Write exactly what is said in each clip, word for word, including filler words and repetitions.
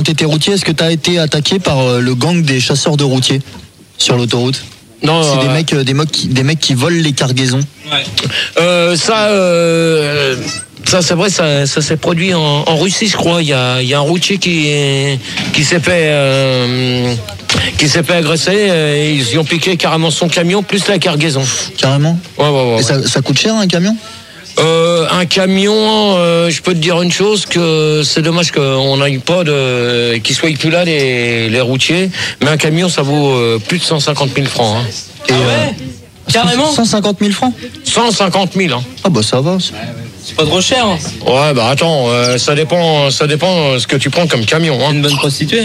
t'étais routier, est-ce que t'as été attaqué par euh, le gang des chasseurs de routiers sur l'autoroute? Non, c'est euh, des mecs, euh, des mecs, qui, des mecs qui volent les cargaisons. Ouais. Euh, ça, euh, ça c'est vrai, ça, ça s'est produit en, en Russie, je crois. Il y a, il y a un routier qui, qui s'est fait, euh, qui s'est fait agresser. Et ils y ont piqué carrément son camion plus la cargaison. Carrément. Ouais, ouais, ouais. Et ça, ça coûte cher un camion? Euh, un camion, euh, je peux te dire une chose, que c'est dommage qu'on n'aille pas de, qu'ils soient plus là les, les routiers, mais un camion ça vaut euh, plus de cent cinquante mille francs. Hein. Et, ah ouais euh, carrément cent cinquante mille francs cent cinquante mille. Hein. Ah bah ça va. C'est pas trop cher. Hein. Ouais bah attends, euh, ça dépend, ça dépend ce que tu prends comme camion. Hein. Une bonne prostituée.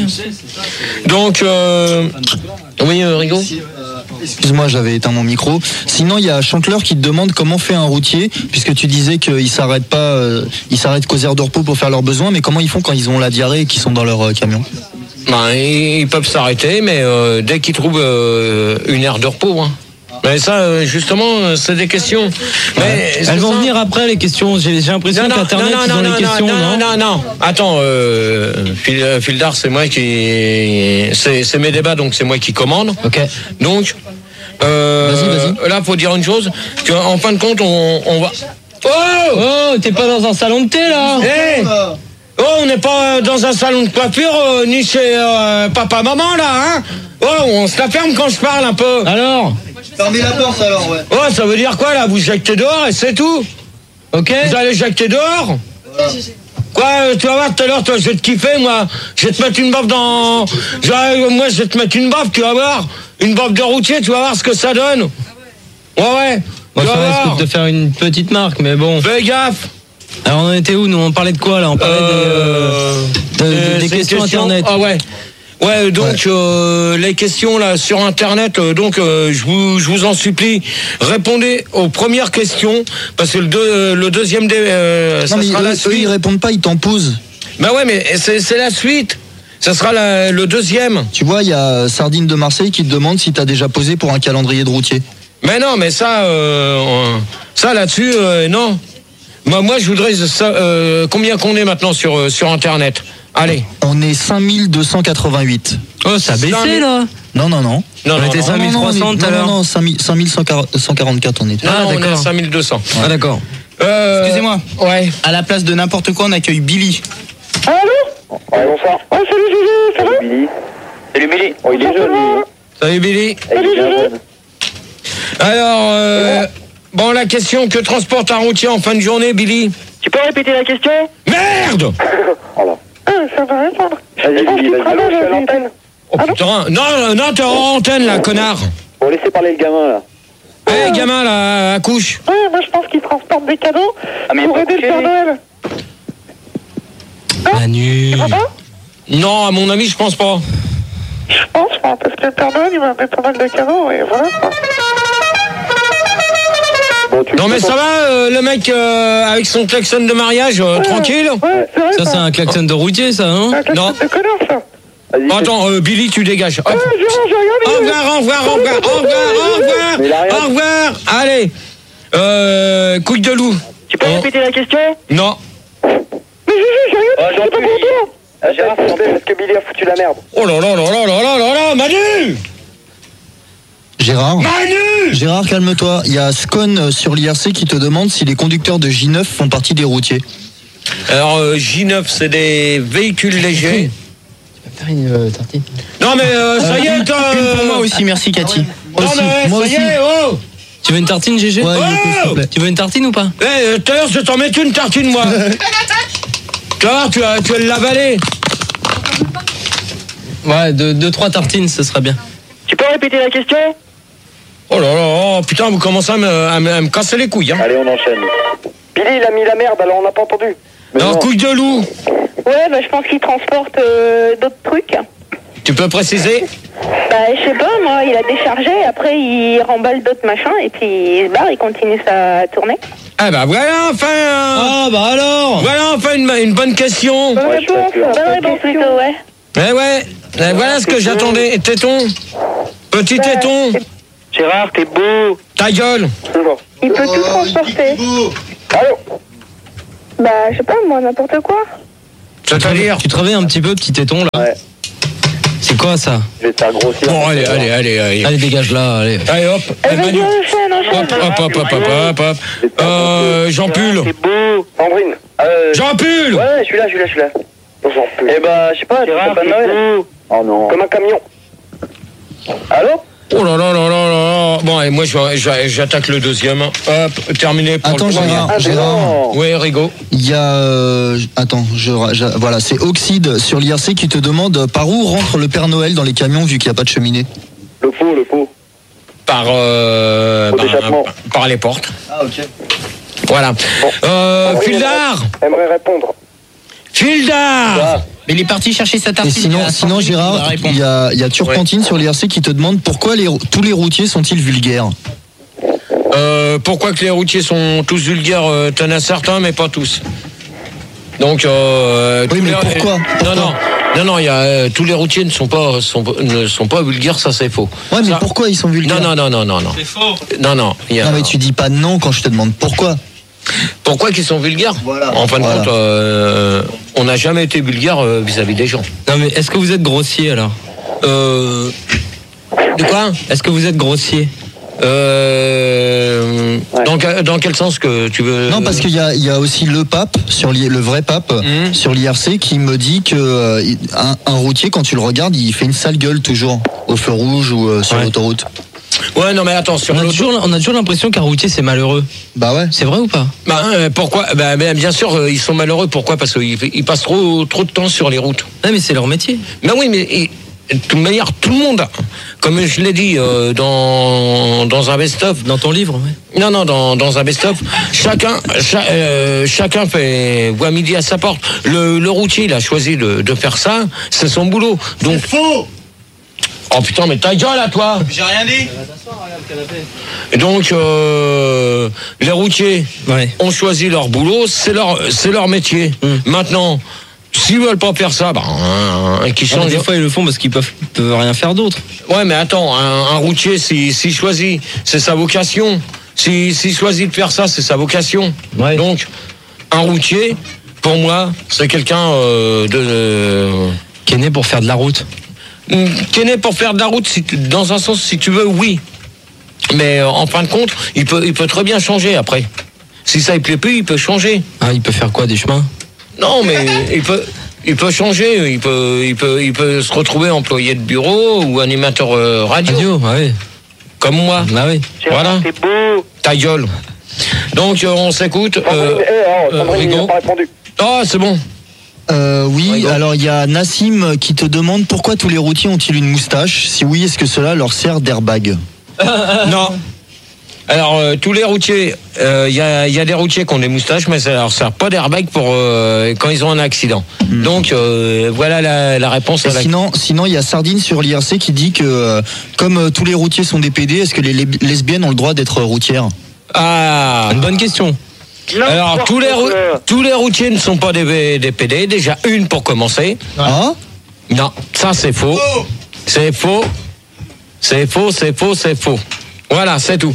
Donc, euh... oui, euh, Rigaud. Excuse-moi, j'avais éteint mon micro. Sinon, il y a Chanteleur qui te demande comment fait un routier, puisque tu disais qu'ils s'arrêtent pas, euh, ils s'arrêtent qu'aux aires de repos pour faire leurs besoins, mais comment ils font quand ils ont la diarrhée et qu'ils sont dans leur euh, camion? Ben, ils peuvent s'arrêter, mais euh, dès qu'ils trouvent euh, une aire de repos. Hein. Mais ça, justement, c'est des questions. Mais elles vont ça. venir après les questions. J'ai, j'ai l'impression non, qu'Internet non, non, ils ont non, les questions. Non, non, non, non, non. Attends, euh, Fildar, c'est moi qui, c'est, c'est mes débats, donc c'est moi qui commande. Ok. Donc, euh, vas-y, vas-y. Là, faut dire une chose. En fin de compte, on, on va. Oh, oh, t'es pas dans un salon de thé là? Hey oh, on n'est pas dans un salon de coiffure, euh, ni chez euh, papa, maman là, hein? Oh, on se la ferme quand je parle un peu. Alors? Fermez la porte alors, ouais. Oh, ça veut dire quoi là? Vous jactez dehors et c'est tout. Ok. Vous allez jacter dehors? Voilà. Quoi, euh, tu vas voir tout à l'heure, toi, je vais te kiffer, moi. Je vais te mettre une baffe dans. Je, moi, je vais te mettre une baffe, tu vas voir. Une baffe de routier, tu vas voir ce que ça donne. Ouais, ouais. Moi, ça risque de te faire une petite marque, mais bon. Fais gaffe. Alors, on en était où, nous? On parlait de quoi là? On parlait euh, des, euh, des, des questions question, Internet. Ah ouais. Ouais, donc ouais. Euh, les questions là sur Internet, euh, donc euh, je vous je vous en supplie, répondez aux premières questions parce que le, deux, le deuxième dé, euh, ça non, sera mais la eux, suite. Eux, ils répondent pas, ils t'en posent. Bah ouais, mais c'est c'est la suite. Ça sera la, le deuxième. Tu vois, il y a Sardine de Marseille qui te demande si t'as déjà posé pour un calendrier de routier. Mais non, mais ça, euh, ça là-dessus, euh, non. Moi, moi, je voudrais ça, euh, combien qu'on est maintenant sur sur Internet. Allez. On est cinq mille deux cent quatre-vingt-huit. Oh, ça a baissé là. Non, non, non. Non, on était cinq mille trois cents tout à l'heure. Non, non, cinq mille cent quarante-quatre on est. Ah, non, on est à cinq mille deux cents. Ah, d'accord. Euh, Excusez-moi. Ouais. À la place de n'importe quoi, on accueille Billy. Allô? Ouais, bonsoir. Ouais, salut Gigi, ça va? Salut Billy. Salut Billy. Oh, il est jeune, Billy. Salut Billy. Salut Gigi. Alors, euh, bon, la question, que transporte un routier en fin de journée, Billy? Tu peux répéter la question? Merde! Oh là. Ah, ça va répondre. Vas-y, Billy, vas-y, allô, je suis à l'antenne. Oh putain, non, non, t'es en antenne là, connard. Bon, laissez parler le gamin là. Eh, hey, gamin là, accouche. Ouais, moi je pense qu'il transporte des cadeaux ah, pour aider le Père Noël. Hein? Manu. Tu crois pas? Non, à mon avis, je pense pas. Je pense pas, parce que le Père Noël il m'a fait pas mal de cadeaux et voilà quoi. Bon, non mais ça va, euh, le mec euh, avec son klaxon de mariage, euh, ouais, tranquille. Ouais, c'est vrai, ça, ça c'est un klaxon de routier, ça, hein? Un klaxon non. de connard, ça. Bon, attends, euh, Billy, tu dégages. Hop. Ouais, j'ai regardé. Au revoir, au revoir, au revoir, au revoir, au revoir, au revoir. Allez, euh, couille de loup. Tu peux oh. répéter la question? Non. Mais Gigi, j'ai rien dit, c'est pas pour toi. Ah, Gérard, s'il te plaît, parce que Billy a foutu la merde. Oh là là là là là là là là, Manu! Gérard. Manu! Gérard, calme-toi. Il y a Scone sur l'I R C qui te demande si les conducteurs de J neuf font partie des routiers. Alors, euh, J neuf, c'est des véhicules légers. Tu peux faire une euh, tartine? Non, mais euh, ça y est, toi. Une pour moi aussi, merci Cathy. Non, aussi, mais moi ça aussi. y est, oh! Tu veux une tartine, Gégé? Ouais, oh s'il te plaît. Tu veux une tartine ou pas? Eh, hey, tout à l'heure, je t'en mets une tartine, moi. Tu vas voir, tu vas, tu vas l'avaler. Ouais, deux, deux, trois tartines, ce serait bien. Tu peux répéter la question? Oh là là, oh, putain, vous commencez à me, à me, à me casser les couilles. Hein. Allez, on enchaîne. Billy, il a mis la merde, alors on n'a pas entendu. Mais non, non, couille de loup. Ouais, bah je pense qu'il transporte euh, d'autres trucs. Tu peux préciser? Bah je sais pas, moi, il a déchargé, après il remballe d'autres machins, et puis il se barre, il continue sa tournée. Ah bah voilà, enfin... Ah bah alors Voilà, enfin, une, une bonne question. Bonne réponse, bonne réponse plutôt, ouais. Eh ouais, eh, voilà ce que j'attendais. Téton, petit bah, téton. Gérard, t'es beau. Ta gueule. Il peut tout transporter. Allô? Bah je sais pas, moi, n'importe quoi. C'est-à-dire Tu te réveilles un petit peu, petit téton, là. Ouais. C'est quoi, ça? Je vais te faire grossir. Bon, allez, allez, allez, allez. Allez, dégage là, allez. Allez, hop. Eh, vas-y, Manu. enchaîne, Hop, enchaîne. hop, hop, hop, hop, hop, hop. Euh, Jean Pull. C'est beau. Sandrine. Euh, Jean Pull. Ouais, je suis là, je suis là, je suis là. Eh bah, je sais pas, c'est pas de Noël. Oh non. Comme un camion. Allô? Oh là là là là là là. Bon, allez, moi, je vais- je- j'attaque le deuxième. Hop, terminé pour Attends, le premier. Gérard, Ah, Gérard. non. Oui, Rigaud. Il y a, euh, attends, je, je- voilà, c'est Oxyde sur l'I R C qui te demande par où rentre le Père Noël dans les camions vu qu'il n'y a pas de cheminée. Le pot, le pot. Par, euh, Au par, d'échappement. par les portes. Ah, ok. Voilà. Euh, Sandrine Fildar. aimerait répondre. Fildar. Ah, Mais il est parti chercher sa Et tartine. sinon, il y a sinon Sandrine qui va Gérard, répondre. il y a, il y a Turpentine sur l'I R C qui te demande pourquoi les, tous les routiers sont-ils vulgaires. Euh, pourquoi que les routiers sont tous vulgaires? euh, T'en as certains, mais pas tous. Donc, euh, Oui, tous mais les- pourquoi Non, non, non, non. Il y a euh, tous les routiers ne sont pas, sont, ne sont pas vulgaires, ça c'est faux. Ouais, mais Ça- pourquoi ils sont vulgaires? Non, non, non, non, non, non. C'est faux. Non, non. il y a- Non, mais tu dis pas non quand je te demande pourquoi. Pourquoi qu'ils sont vulgaires? Voilà. En fin de Voilà. compte, euh, on n'a jamais été vulgaire euh, vis-à-vis des gens. Non, mais est-ce que vous êtes grossier, alors? Euh, de quoi? Est-ce que vous êtes grossier? Euh, Ouais. dans, quel- dans quel sens que tu veux? Non, parce qu'il y a, il y a aussi le pape, sur l'I- le vrai pape, Mhm. sur l'I R C, qui me dit que euh, il- un, un routier, quand tu le regardes, il fait une sale gueule toujours, au feu rouge ou euh, sur Ouais. l'autoroute. Ouais, non, mais attends, sur On a l'auto- toujours, on a toujours l'impression qu'un routier, c'est malheureux. Bah ouais. C'est vrai ou pas? Bah, euh, pourquoi? Bah, ben, bien sûr, euh, ils sont malheureux. Pourquoi? Parce qu'ils ils passent trop, trop de temps sur les routes. Non, mais c'est leur métier. Mais oui, mais et, de toute manière, tout le monde, comme je l'ai dit euh, dans, dans un best-of, Dans ton livre, ouais. non, non, dans, dans un best-of, chacun, cha- euh, chacun fait voit midi à sa porte. Le, le routier, il a choisi de, de faire ça, c'est son boulot. Donc, Faux. oh putain, mais ta gueule à toi! J'ai rien dit. Et donc, euh, les routiers Ouais. ont choisi leur boulot, c'est leur, c'est leur métier. Mm. Maintenant, s'ils veulent pas faire ça, bah, un, un qui Ah, mais change. des fois, ils le font parce qu'ils peuvent, peuvent rien faire d'autre. Ouais, mais attends, un, un routier, s'il s'il choisit, c'est sa vocation. S'il s'il choisit de faire ça, c'est sa vocation. Ouais. Donc, un routier, pour moi, c'est quelqu'un euh, de. euh, Qui est né pour faire de la route. qui est né pour faire de la route, si tu- dans un sens, si tu veux, oui. Mais euh, en fin de compte, il peut, il peut très bien changer après. Si ça ne plaît plus, il peut changer. Ah, il peut faire quoi, des chemins? Non, mais il peut, il peut changer. Il peut, il peut, il peut se retrouver employé de bureau ou animateur euh, radio, Radio, ah oui. comme moi. Ah oui. Voilà. C'est beau. Ta gueule. Donc euh, on s'écoute. Sandrine, Euh, eh, oh, euh, Sandrine, il Rigaud. n'a pas répondu. Ah, c'est bon. Euh, oui, Rigaud. alors il y a Nassim qui te demande pourquoi tous les routiers ont-ils une moustache? Si oui, est-ce que cela leur sert d'airbag? Non. Alors, euh, tous les routiers, il euh, y, a, y a des routiers qui ont des moustaches, mais ça leur sert pas d'airbag pour euh, quand ils ont un accident. Mm. Donc, euh, voilà la, la réponse Et à la sinon, sinon, il y a Sardine sur l'I R C qui dit que euh, comme euh, tous les routiers sont des P D, est-ce que les lé- lesbiennes ont le droit d'être routières? Ah, Une bonne question. alors, tous les, rou- tous les routiers ne sont pas des, des P D. Déjà, une pour commencer. Ah, Non, ça, c'est faux. C'est faux. C'est faux, c'est faux, c'est faux. Voilà, c'est tout.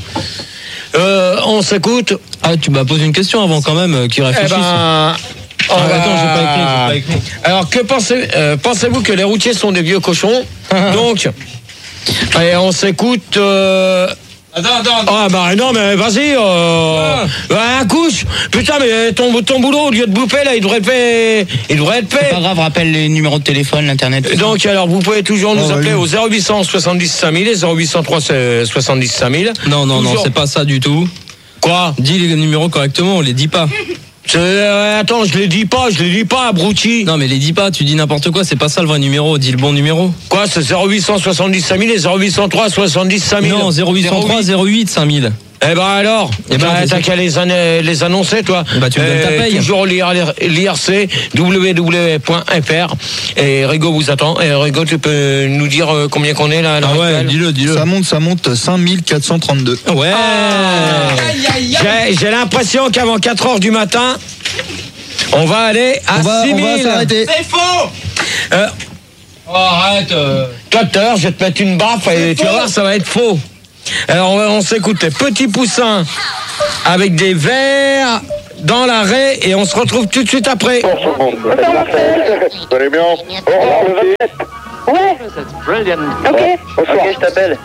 Euh, on s'écoute. Ah, tu m'as posé une question avant quand même, euh, qui Eh réfléchisse. ben, on Ah, va- attends, j'ai pas écrit, j'ai pas écrit. Alors, que pensez, euh, pensez-vous que les routiers sont des vieux cochons? Donc, et on s'écoute. Euh... Attends, attends, attends. Ah bah non mais vas-y, euh... ouais, accouche. Putain mais ton, ton boulot au lieu de bouffer là, il devrait être fait, il devrait être Pas fait. grave, rappelle les numéros de téléphone, l'internet. Donc alors vous pouvez toujours nous Oh, appeler oui. au zéro huit cent soixante-dix cinq mille et zéro huit cent trois soixante-dix cinq mille. Non, non, non, Toujours- c'est pas ça du tout. Quoi? Dis les numéros correctement, on les dit pas. C'est- euh, Attends, je les dis pas, je les dis pas, abruti. Non, mais les dis pas, tu dis n'importe quoi, c'est pas ça le vrai numéro, dis le bon numéro. Quoi? C'est zéro huit cent soixante-dix cinq mille et zéro huit cent trois soixante-dix cinq mille. Non, zéro huit zéro trois zéro huit cinq mille. Eh ben alors, Eh eh ben, ben, c'est- t'as qu'à les, anna- les annoncer, toi. Bah, tu me donnes ta paye. Toujours l'I R C, w w w point f r. Et Rigaud vous attend. Et Rigaud, tu peux nous dire euh, combien qu'on est là à l'heure Ah ouais, actuelle? dis-le, dis-le. ça monte, ça monte, cinq mille quatre cent trente-deux. Ouais. J'ai j'ai l'impression qu'avant quatre heures du matin, on va aller à On va, six on mille. va s'arrêter. C'est faux. Euh, Oh, arrête. euh. Toi, tout à l'heure, je vais te mettre une baffe et tu vas voir, ça va être faux. Alors, on, on s'écoute les petits poussins avec des verres dans l'arrêt et on se retrouve tout de suite après. Vous allez bien? Au revoir, le vingt-sept. Ouais. Ok. Bonsoir. Ok, je t'appelle.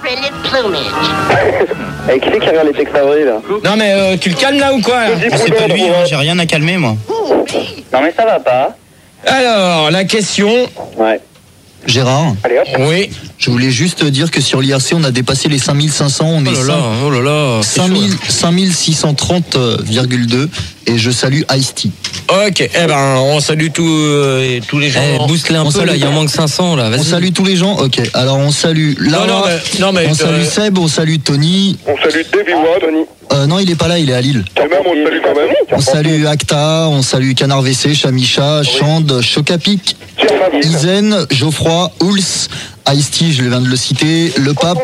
Et qui c'est qui regarde les textes avril là? Non mais euh, tu le calmes là ou quoi là? Ah, c'est pas lui, hein, j'ai rien à calmer moi. Non mais ça va pas. Alors, la question... Ouais. Gérard, Allez hop. Oui. je voulais juste dire que sur l'I R C, on a dépassé les cinq mille cinq cents, on est Oh là là, oh là là. c'est cinq mille, chaud, cinq mille six cent trente virgule deux et je salue Ice-T. là. Ok, eh ben, on salue tous, euh, tous les gens. Eh, booste-les un On peu salue- là, il en manque cinq cents là, On vas-y. salue tous les gens, ok. Alors on salue Lara, Non, non, mais- non, mais, on euh, salue Seb, on salue Tony. On salue Davy One. Euh, non, il est pas là, il est à Lille. Et même, on le salue quand même. On salue Acta, on salue Canard V C, Chamicha, Chande, Chocapic, Izen, Geoffroy, Ouls, Ice-T, je viens de le citer, Le Pape,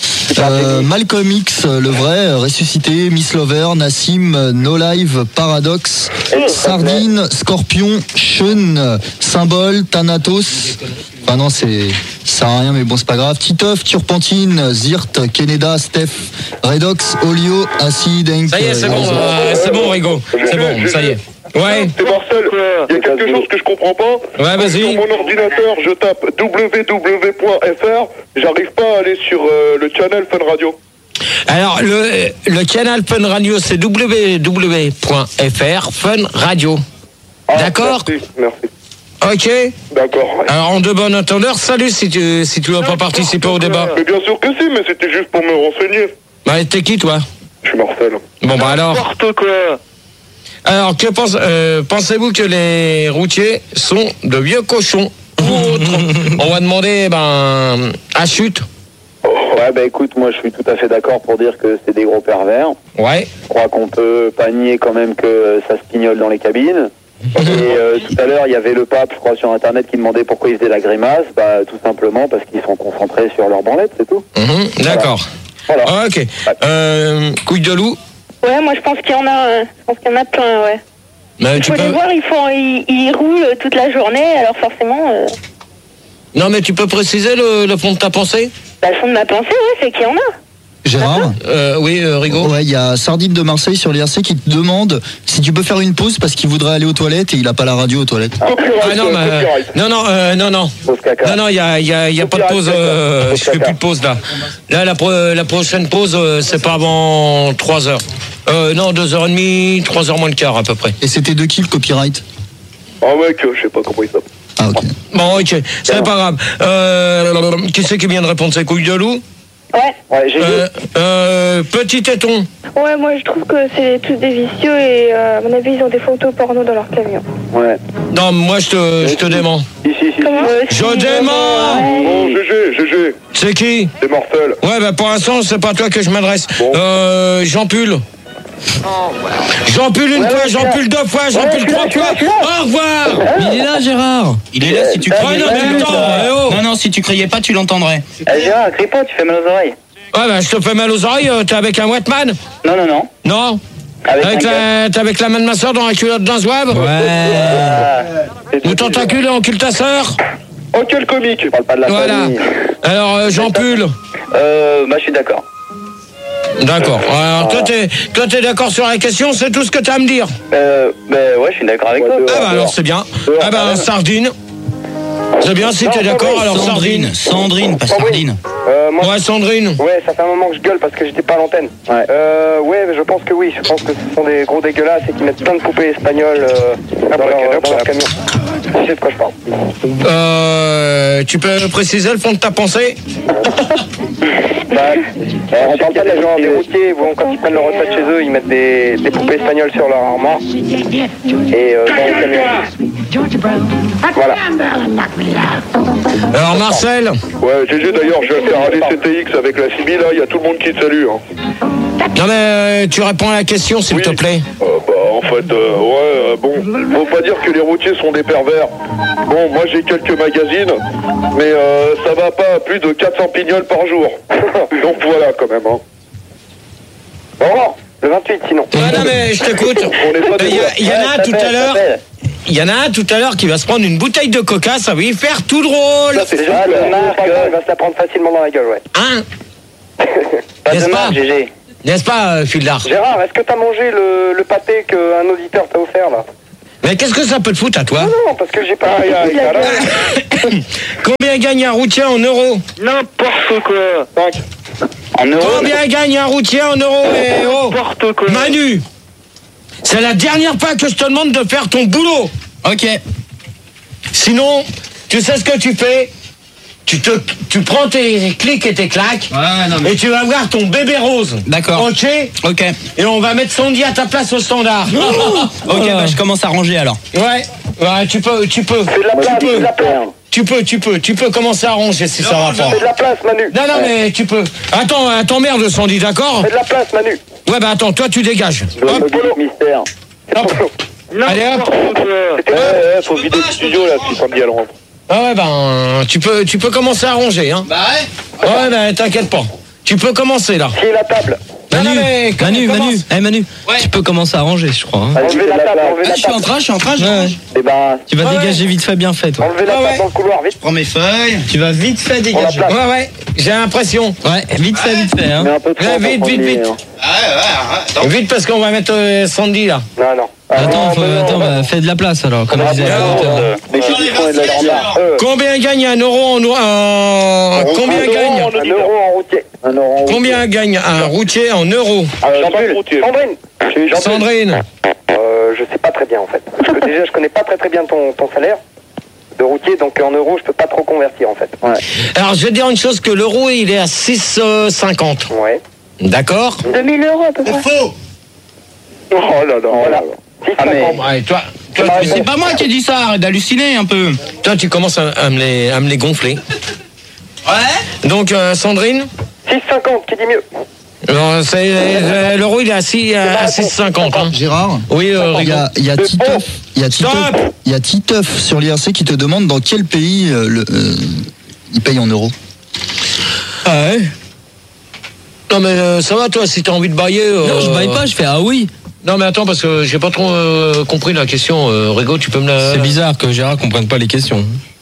euh, Malcolm X, le vrai, Ressuscité, Miss Lover, Nassim, No Live, Paradox, Sardine, Scorpion, Sean, Symbole, Thanatos. Enfin non, c'est ça sert à rien, mais bon, c'est pas grave. Titeuf, Turpentine, Zirt, Keneda, Steph, Redox, Olio, Acid, Henk. Ça y est, c'est bon, euh, c'est bon, Rigo. C'est bon, ça y est. Ouais, C'est Marcel. Il y a quelque chose que je comprends pas. ouais, Sur vas-y. mon ordinateur, je tape w w w point f r. J'arrive pas à aller sur euh, le channel Fun Radio. Alors, le, le canal Fun Radio, c'est w w w point f r, Fun Radio. Ah, D'accord. Merci. merci. Ok. D'accord. ouais. Alors, en de bon entendeur, salut si tu si tu veux pas participer au débat. Mais bien sûr que si, mais c'était juste pour me renseigner. Bah, t'es qui, toi? Je suis Marcel. Bon, bah alors. N'importe quoi. Alors, que pense, euh, pensez-vous que les routiers sont de vieux cochons ou autres? On va demander, ben, à chute. Ouais, bah écoute, moi je suis tout à fait d'accord pour dire que c'est des gros pervers. Ouais. Je crois qu'on peut pas nier quand même que ça se pignole dans les cabines. Et euh, tout à l'heure, il y avait le pape, je crois, sur Internet qui demandait pourquoi ils faisaient la grimace. Bah tout simplement parce qu'ils sont concentrés sur leur branlette, c'est tout. Mhm, d'accord. Voilà. Ok. Euh, couille de loup. Ouais, moi je pense qu'il y en a, euh, je pense qu'il y en a plein, ouais. Mais tu Faut les peux... voir, ils font, ils, ils roulent toute la journée, alors forcément, euh, Non, mais tu peux préciser le, le fond de ta pensée? bah, le fond de ma pensée, ouais, c'est qu'il y en a. Gérard? euh, Oui, euh, Rigo. Ouais, il y a Sardine de Marseille sur l'I R C qui te demande si tu peux faire une pause parce qu'il voudrait aller aux toilettes et il a pas la radio aux toilettes. Ah Copyright, non, euh, mais, copyright. non, non, euh, non, non. Pause caca. Non, non, il y a, y a, y a pas de pause. Euh, je fais plus de pause là. Là, la, pro- la prochaine pause, euh, c'est pas avant trois heures. Euh, non, deux heures trente, trois heures moins le quart à peu près. Et c'était de qui le copyright? Ah mec, je sais pas comment il s'appelle. Ah ok. Bon, ok, c'est pas grave. Euh, qui c'est qui vient de répondre? C'est couille de loup? Ouais. Ouais, j'ai euh, euh, Petit téton. Ouais, moi je trouve que c'est tous des vicieux et euh, à mon avis ils ont des photos porno dans leur camion. Ouais. Non, moi je te, je te dément. Si, si, si. Comment Je dément. Bon, G G, G G, C'est qui? c'est Marcel. Ouais, bah pour l'instant, c'est pas à toi que je m'adresse. Bon. Euh, Jean Pull. Jean Pull une fois, Jean Pull deux fois, Jean Pull trois fois. Au revoir. Il est là, Gérard. Il est là si tu Ouais, non, mais attends, eh oh. Non, non, si tu criais pas, tu l'entendrais. Eh, Gérard, crie pas, tu fais mal aux oreilles. Ouais, bah je te fais mal aux oreilles, euh, t'es avec un wetman? Non, non, non. Non? Avec, Avec un gars. la, t'es avec la main de ma soeur dans la culotte d'un zouave? Ah, c'est Ou tout. tentacule et encule ta soeur? Oh, quel comique. Je parle pas de la Voilà. famille. Alors, euh, Jean Pull. Euh, bah je suis d'accord. D'accord. Alors, toi, t'es, toi, t'es d'accord sur la question, c'est tout ce que t'as à me dire? Euh, bah ouais, je suis d'accord avec toi. Ah bah alors, c'est bien. Ah bah, Sardine. C'est bien si t'es d'accord, alors Sardine. Sandrine, pas Sardine. Euh, moi, Ouais, Sandrine. ouais, ça fait un moment que je gueule parce que j'étais pas à l'antenne. Ouais. Euh, ouais, mais je pense que oui. Je pense que ce sont des gros dégueulasses et qui mettent plein de poupées espagnoles euh, dans, leur, dans leur camion. Tu sais de quoi je parle. Euh, tu peux préciser le fond de ta pensée? Bah, euh, on parle pas des gens, des routiers, bon, quand ils prennent leur retraite chez eux, ils mettent des, des poupées espagnoles sur leur armoire. Et euh, dans le camion. Voilà. Alors, Marcel. Ouais, G G, d'ailleurs, je vais faire aller C T X avec la Sibylle, là, il y a tout le monde qui te salue. Hein. Non mais euh, tu réponds à la question s'il Oui. te plaît. Euh, bah, en fait, euh, ouais, euh, bon, faut pas dire que les routiers sont des pervers. Bon, moi j'ai quelques magazines, mais euh, ça va pas à plus de quatre cents pignoles par jour. Donc voilà, quand même. Hein. Bon, le vingt-huit sinon. Ouais, non mais je t'écoute. On n'est pas Il des y, a- il y en a un Ouais, tout ça à fait, l'heure. ça fait. Il y en a un tout à l'heure qui va se prendre une bouteille de coca, ça va lui faire tout drôle. Ça, c'est Déjà, Ah, le de marque, marque, il va se la prendre facilement dans la gueule, ouais. Hein? Pas N'est-ce de pas? marque, G G. N'est-ce pas, euh, Fildar? Gérard, est-ce que t'as mangé le, le pâté qu'un auditeur t'a offert, là? Mais qu'est-ce que ça peut te foutre à toi? Non, non, parce que j'ai pas... Combien gagne un routier en euros? N'importe quoi. En euros. Combien gagne un routier en euros? Eh, oh. N'importe quoi. Manu, c'est la dernière fois que je te demande de faire ton boulot. Ok. Sinon, tu sais ce que tu fais? Tu te, tu prends tes clics et tes claques Ouais, non, mais... et tu vas voir ton bébé rose. D'accord. Ok. Ok. Et on va mettre Sandy à ta place au standard. Ok, bah je commence à ranger alors. Ouais. Ouais, tu peux, tu peux. Fais de la place, Tu fais peux. de la place. Tu peux, tu peux, tu peux commencer à ranger si ça va pas. Fais de la place, Manu. Non, non, mais tu peux. Attends, attends, merde, Sandy, d'accord? Fais de la place, Manu. Ouais, bah attends, toi tu dégages. Le Hop, Mobilis Mystère. hop. Allez, hop. Ouais, ouais, faut vider le studio là, si Sandy elle rentre. Ah ouais, ben, tu peux, tu peux commencer à ranger, hein. Bah ouais. Ouais, ben, t'inquiète pas. Tu peux commencer, là. Qui est la table? Non, Manu, non, mais com- Manu, commence. Manu, eh Manu, tu peux commencer à ranger, je crois. Hein. Enlevez la table, enlevez Ah, la je suis en table. train, je suis en train, je Ouais. range. Et ben, Tu vas Ouais, dégager vite fait, bien fait, toi. Enlevez la Ah table ouais. dans le couloir, vite. Prends mes feuilles. Tu vas vite fait dégager. place. Ouais, ouais, j'ai l'impression. Ouais, vite fait, vite fait, hein. mais un peu trop. Ouais, vite, vite, vite. Vite, parce qu'on va mettre euh, Sandy, là. Non, non. Attends, faut, non, non, attends, non. bah, fais de la place alors, comme Ah, disait bon, l'auditeur. euh, Mais qui font de la grand euh, Combien gagne un euro en... en- Combien un gagne euro, un euro en routier. Un euro en Combien gagne un routier en euros? Euh, Jean-Paul Routier. Sandrine. Jean-Paul. Sandrine. Euh, je sais pas très bien en fait. Parce que déjà, je connais pas très très bien ton, ton salaire de routier, donc en euros, je peux pas trop convertir en fait. Ouais. Alors, je vais dire une chose, que l'euro, il est à six cinquante. Ouais. D'accord? deux mille euros à peu près. Faux. Oh là là. Voilà. Ah, mais- Ouais, toi, toi, Ah, tu- mais C'est pas moi qui ai dit ça, arrête d'halluciner un peu. toi, tu commences à, à me les, à me les gonfler. Ouais. Donc, euh, Sandrine, six cinquante, qui dit mieux? non, c'est- euh, l'euro, il est à six à six cinquante. Hein. Gérard, Oui, euh, il y Rigo. a, il y a Titeuf, il y a Titeuf, Stop. il y a Titeuf sur l'I R C qui te demande dans quel pays euh, le, euh, il paye en euros. Ah ouais. Non, mais euh, ça va, toi, si t'as envie de bailler. euh, Non, je baille pas, je fais ah oui. Non, mais attends, parce que j'ai pas trop euh, compris la question. Euh, Rigo, tu peux me la. C'est bizarre que Gérard comprenne pas les questions.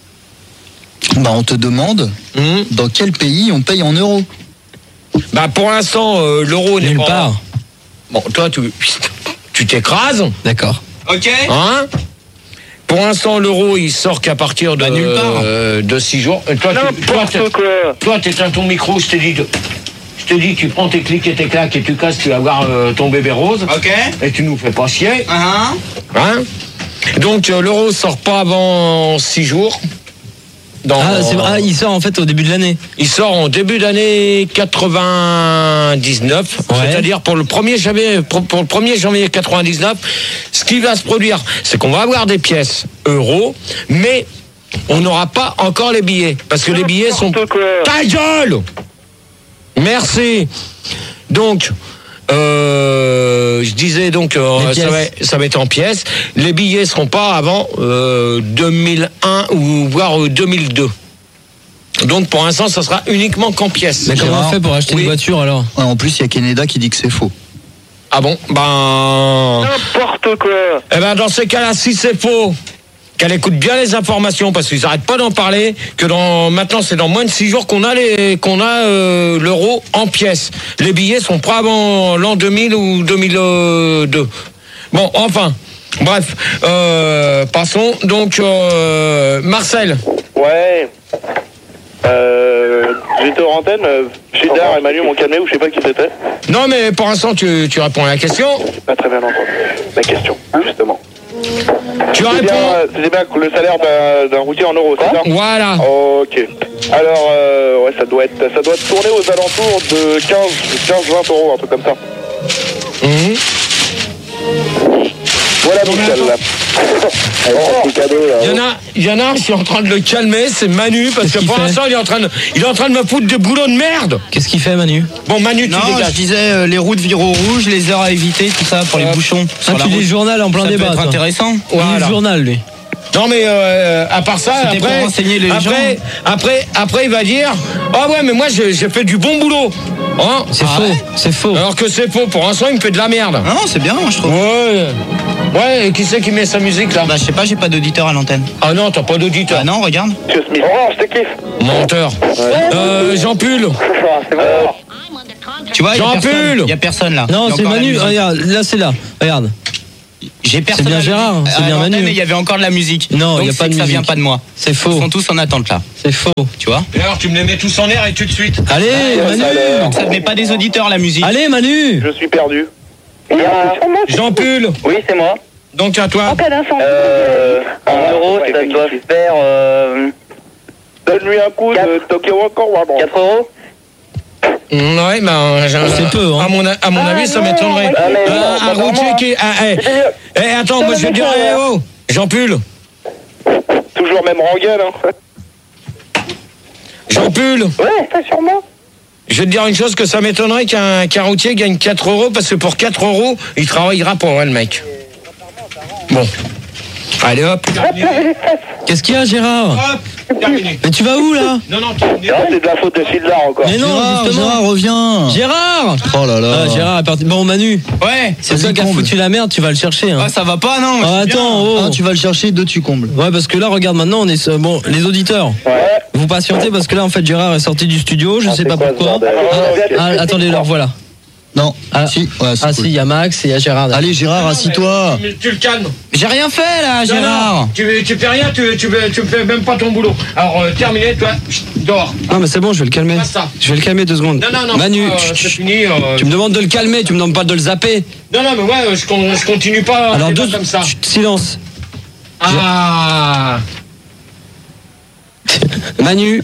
Bah, on te demande Hum. dans quel pays on paye en euros. Bah, pour l'instant, euh, l'euro n'est Nulle pas. part. Bon, toi, tu tu t'écrases, D'accord. Ok. hein? Pour l'instant, l'euro, il sort qu'à partir de, Bah, nulle part. euh, de six jours. Et toi, tu, toi, t'es- quoi. toi, t'éteins ton micro, je t'ai dit. de- Je t'ai dit, tu prends tes clics et tes claques et tu casses, tu vas voir euh, ton bébé rose. Ok. Et tu nous fais pas chier. Hein? Hein? Donc, euh, l'euro sort pas avant six jours. Dans- Ah, c'est- ah, il sort en fait au début de l'année. Il sort en début d'année quatre-vingt-dix-neuf, Ouais. c'est-à-dire pour le premier janvier, pour, pour le premier janvier quatre-vingt-dix-neuf, ce qui va se produire, c'est qu'on va avoir des pièces euros, mais on n'aura pas encore les billets, parce que les billets sont... Ta gueule! Merci. Donc, euh, je disais donc, euh, Les ça, va, ça va être en pièces. Les billets seront pas avant euh, deux mille un ou voire euh, deux mille deux. Donc pour l'instant, ça sera uniquement qu'en pièces. Mais comment Gérard, on fait pour acheter oui. une voiture alors? Ouais, en plus, il y a Keneda qui dit que c'est faux. Ah bon? Ben, N'importe quoi. eh ben dans ces cas-là, si c'est faux, qu'elle écoute bien les informations parce qu'ils n'arrêtent pas d'en parler. Que dans maintenant, c'est dans moins de six jours qu'on a les qu'on a euh, l'euro en pièces. Les billets sont pas avant l'an deux mille ou deux mille deux. Bon, enfin, bref, euh, passons. Donc, euh, Marcel. Ouais. Euh, j'étais en antenne, euh, Gildard et Manu m'ont calmé ou je sais pas qui c'était. Non, mais pour l'instant, tu, tu réponds à la question. J'ai pas très bien entendu la question, justement. Tu C'est bien, réponds. euh, c'est bien le salaire d'un, d'un routier en euros, c'est ça? Voilà. Ok. Alors, euh, ouais, ça doit être, ça doit tourner aux alentours de quinze vingt euros, un truc comme ça. Mhm. Voilà, Michel. C'est cadeau, là. Il y en a, il y en a, je suis en train de le calmer, c'est Manu, parce Qu'est-ce que qu'il pour fait l'instant, il est en train de, il est en train de me foutre de boulot de merde. Qu'est-ce qu'il fait, Manu? Bon, Manu, tu Non, dégages. je disais euh, les routes virent au rouge, les heures à éviter, tout ça pour les Euh, bouchons. Ah, sur la tu lis route. le journal en plein Ça peut débat. être toi. intéressant. Il lit Voilà. le journal, lui. Non mais euh, à part ça, C'était pour après, renseigner les après, gens. après, après, il va dire, ah ouais, mais moi j'ai j'ai fait du bon boulot. Hein? C'est Ah faux. ouais C'est faux. Alors que c'est faux. Pour l'instant, il me fait de la merde. Non, c'est bien, moi je trouve. Ouais. Ouais. Et qui c'est qui met sa musique là? Bah, je sais pas, j'ai pas d'auditeur à l'antenne. Ah non, t'as pas d'auditeur. Ah non, regarde. Monsieur Smith. Orange, je te kiffe. Menteur. Euh, Jean Pull. C'est bon. Tu vois, Jean-Pull. il y a personne là. Non, Il y a c'est encore la Manu. musique. Regarde, là c'est là. Regarde. J'ai personne. C'est bien à la Gérard, musique. c'est À bien l'antenne, Manu. et il y avait encore de la musique. Non, il y a Donc, pas c'est de que ça musique. vient pas de moi. C'est Ils faux. sont tous en attente là. C'est faux. Tu vois. Et alors, tu me les mets tous en l'air et tout de suite. Allez, Manu. Donc ça venait pas des auditeurs la musique. Allez, Manu. Je suis perdu. Jean-Pull. Oui, c'est moi. Donc à toi. En cas d'incendie. Euh, en euros, ça doit faire euh, Donne-lui un coup de Tokyo encore ou un quatre euros. Ouais, ben, j'ai- C'est peu, hein. à mon, a- à mon Ah, avis, ça non, m'étonnerait. ah, mais Un- non, un pas routier vraiment. qui est. ah, eh, eh, attends, moi je vais dire, eh, oh, Jean-Pull. Toujours même rengaine, hein. Jean-Pull. Ouais, ça sûrement. Je vais te dire une chose, que ça m'étonnerait qu'un qu'un routier gagne quatre euros, parce que pour quatre euros, il travaillera pour moi, le mec. Bon. Allez hop. Qu'est-ce qu'il y a, Gérard? Hop, terminé. Mais tu vas où là? Non, non, terminé. Ah, c'est de la faute de Fildar encore. Mais non, Gérard, justement. Gérard, reviens. Gérard. Oh là là. Ah, Gérard est parti. Bon, Manu, Ouais. c'est toi Vas-y, qui as comble. foutu la merde, tu vas le chercher. Hein. Ah, ça va pas non. Ah, c'est bien. attends, oh. Un, tu vas le chercher, deux, tu combles. Ouais, parce que là, regarde, maintenant, on est. sur- Bon, les auditeurs, Ouais. vous patientez parce que là, en fait, Gérard est sorti du studio, je Ah, sais c'est pas quoi, ce pourquoi. bordel Ah, ah, attendez, leur voilà. Non. Ah. Si. Ouais, c'est Ah, cool. si, il y a Max et il y a Gérard. Allez, Gérard, assis-toi. Tu, tu le calmes. J'ai rien fait là, Non, Gérard. non, tu, tu fais rien, tu, tu, tu fais même pas ton boulot. Alors, euh, terminé, toi, chut, dehors. Ah, mais c'est bon, je vais le calmer. Basta. Je vais le calmer deux secondes. Non, non, non. Manu, euh, chut, c'est chut. fini. euh, Tu me demandes de le calmer, tu me demandes pas de le zapper. Non, non, mais ouais, je, con- je continue pas. Alors, c'est deux. pas comme ça. chut, silence. Ah. Manu.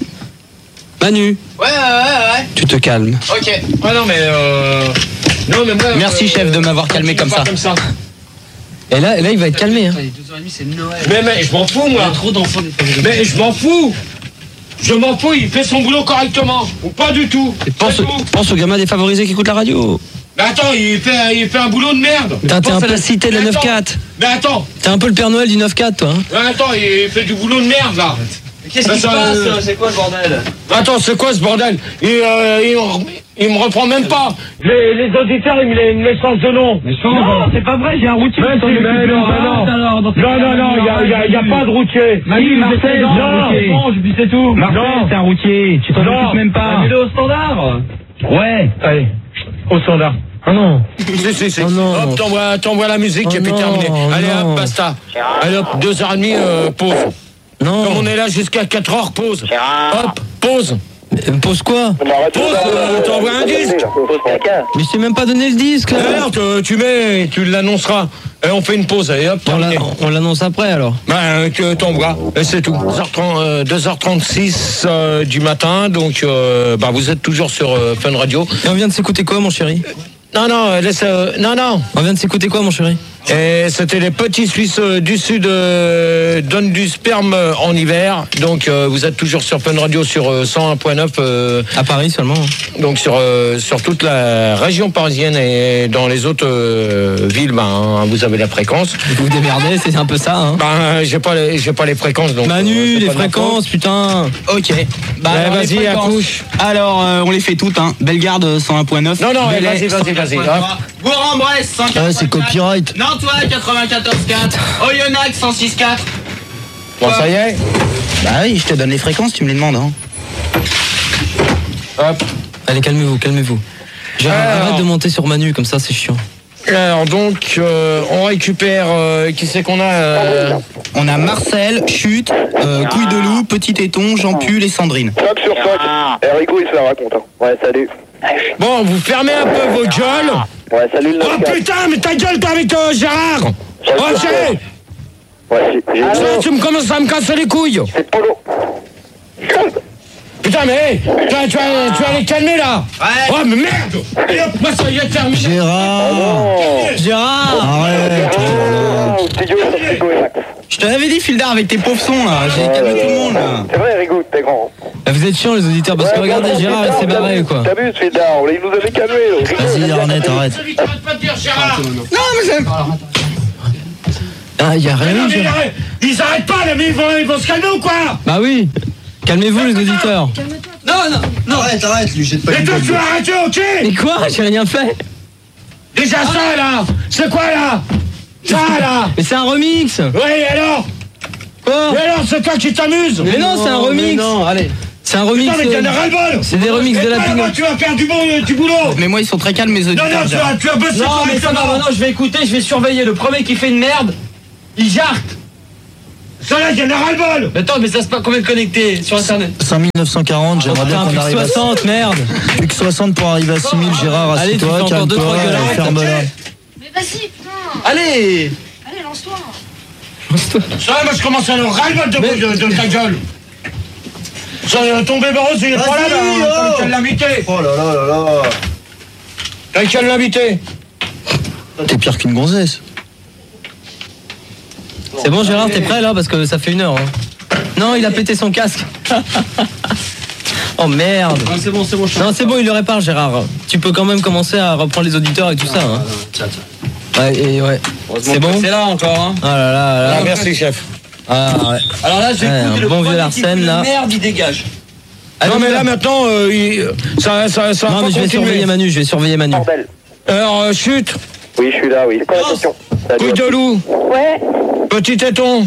Manu, Ouais, ouais, ouais, tu te calmes. ouais. Ok. Ouais, non, mais. Euh... Non, mais moi. Merci, euh, chef, de m'avoir calmé continue comme pas ça. Comme ça. Et là, et là il va être calmé. Hein. Mais, mais je m'en fous, moi. Trop d'enfants des Mais je m'en fous. Je m'en fous, il fait son boulot correctement. Ou pas du tout. Pense, C'est au- tout. pense aux gamins défavorisés qui écoutent la radio. Mais attends, il fait, il fait un boulot de merde. Putain, t'es un Pense à peu la cité de la Mais neuf attends, quatre. Mais attends, T'es un peu le Père Noël du neuf quatre, toi. Hein. mais attends, il fait du boulot de merde là. Qu'est-ce qui se passe C'est quoi ce bordel? Attends, c'est quoi ce bordel il, euh, il, me- il me reprend même pas. Les, les auditeurs, ils me, les- ils me changent de nom. Non, c'est pas vrai, j'ai un routier. Mais si, mais non, mais non. Non, non, non, il n'y a, y a, y a pas de routier. Manu, Marseille, non, c'est un routier. non, je dis c'est tout. Marseille, c'est un routier. Tu t'en Non. occupes même pas. Mets-le au standard. Ouais. Allez, au standard. Ah non. Si, si, si. Oh non. Hop, t'envoies, t'envoies la musique Oh et puis non, terminé. Allez, non. hop, basta. Allez, hop, deux heures et demie, euh, pause. Non. Comme on est là jusqu'à quatre heures, pause. Hop, pause. Mais, pose quoi? On arrête Pause, de- euh, t'envoies un disque. Pause caca. Mais je t'ai même pas donné le disque là. D'ailleurs, tu, tu mets, tu l'annonceras. Et on fait une pause. Et hop, On l'a- terminé. on l'annonce après alors. Ben, que t'envoies. Et c'est tout. deux heures trente, euh, deux heures trente-six euh, du matin. Donc, euh, bah, vous êtes toujours sur euh, Fun Radio. Et on vient de s'écouter quoi, mon chéri? Non, non, laisse. euh, non, non. On vient de s'écouter quoi, mon chéri? Et c'était les petits Suisses euh, du Sud euh, donnent du sperme euh, en hiver. Donc euh, vous êtes toujours sur Fun Radio sur euh, cent un point neuf. euh, À Paris seulement. donc sur, euh, sur toute la région parisienne et dans les autres euh, villes, ben, vous avez la fréquence. Vous vous démerdez, c'est un peu ça. Hein. Ben, j'ai pas les, j'ai pas les fréquences. Donc, Manu, euh, c'est les pas de ma fréquences, putain. Ok. Bah, Ouais, alors, les vas-y, fréquences. accouche. Alors, euh, on les fait toutes, hein. Bellegarde cent un point neuf. Non, non, Belley, vas-y, vas-y, vas-y. cent un point trois. Bourg-en-Bresse cent quatre-vingt-quatre. Ouais, c'est copyright. Nantois quatre-vingt-quatorze quatre. Oyonnax cent six quatre. Bon, ça y est. Bah oui, je te donne les fréquences, tu me les demandes. Hein. Hop. Allez, calmez-vous, calmez-vous. Gérard, Alors. arrête de monter sur Manu, comme ça c'est chiant. Alors donc, euh, on récupère. euh, qui c'est qu'on a euh, On a Marcel, Chute, euh, Couille de Loup, Petit Téton, Jean-Pull et Sandrine. cinq sur cinq. Eh, Rigo, il se la raconte. Hein. Ouais, salut. Bon, vous fermez un peu vos gueules. Ouais, salut le Oh neuf quatre. putain, mais ta gueule, toi, avec euh, Gérard. Roger. Ouais, j'ai- j'ai Ça, tu me commences à me casser les couilles. C'est Polo. Putain, mais hey, tu, vas, tu, vas, tu vas les calmer là. Ouais. Oh, mais merde. Et hop, moi, ça y est, terminé. Gérard. Gérard Arrête. Oh, studio sur Rigo et Max. Je te l'avais dit, Fildar, avec tes pauvres sons là. J'ai calmé tout le monde là. C'est vrai, Rigo, t'es grand. Vous êtes chiants les auditeurs, parce que Ouais, regardez, bon, Gérard il Fildar, s'est barré quoi. T'as vu, Fildar, il nous avait calmé. Vas-y, Arnett, arrête. Très vite, arrête pas de dire Gérard. Ah, y a Mais rien, non, mais Gérard. arrête. Ils arrêtent pas, là, mais ils vont, ils vont se calmer ou quoi? Bah oui. Calmez-vous les auditeurs. Non, non, non. Arrête, arrête, lui jette pas Et une toi, balle. tu vas arrêter, ok? Mais quoi? J'ai rien fait. Déjà ça, là. C'est quoi, là? Ça, là. Mais c'est un remix. Oui, alors? Quoi? Et alors, c'est toi qui t'amuses? Mais non, c'est un remix. Non, allez. C'est un remix. Putain, mais t'en as ras-le-bol. C'est des remixes de la Pinot. Tu vas faire du bon, du boulot. Mais moi, ils sont très calmes, mes auditeurs. Non, non, tu vas, tu vas bosser. Non, mais ça va, maintenant je vais écouter, je vais surveiller. Le premier qui fait une merde, il jarte. Ça là, t'en as ras-le-bol. Mais attends, mais ça se passe combien de connectés sur internet? cinq mille neuf cent quarante, j'aimerais bien qu'on arrive à soixante, merde. plus que soixante pour arriver à six mille. Gérard, Allez, tu assieds-toi, fais encore deux, calme-toi, trois gueules, et ferme-la. Mais vas-y, putain. Allez. Allez, lance-toi. Ça, moi, je commence à le ras-le-bol de, de, de ta gueule. Ça, ton bébé rose, il est pas là, là. T'as qu'à l'inviter. Oh là là là là. T'as qu'à l'inviter. T'es pire qu'une gonzesse. C'est bon, Gérard, t'es prêt là? Parce que ça fait une heure. Hein. Non, il a pété son casque. Oh merde. Non, c'est bon, c'est bon. Non, c'est bon, il le répare, Gérard. Tu peux quand même commencer à reprendre les auditeurs et tout ça. Hein. Tiens, tiens. Ouais, et ouais. C'est bon. C'est là encore, hein. Ah là là là. Ah, merci, chef. Ah ouais. Alors là, je vais Ouais, écouter un le bon premier vieux qui Larsen, fout là. de merde, il dégage. Non, mais là, maintenant, euh, il- ça, ça, ça va Non, pas mais je vais continuer. surveiller Manu, je vais surveiller Manu. Bordel. Alors, euh, chute, Oui, je suis là, oui. C'est quoi la question? Salut. couille de loup, Ouais. petit téton.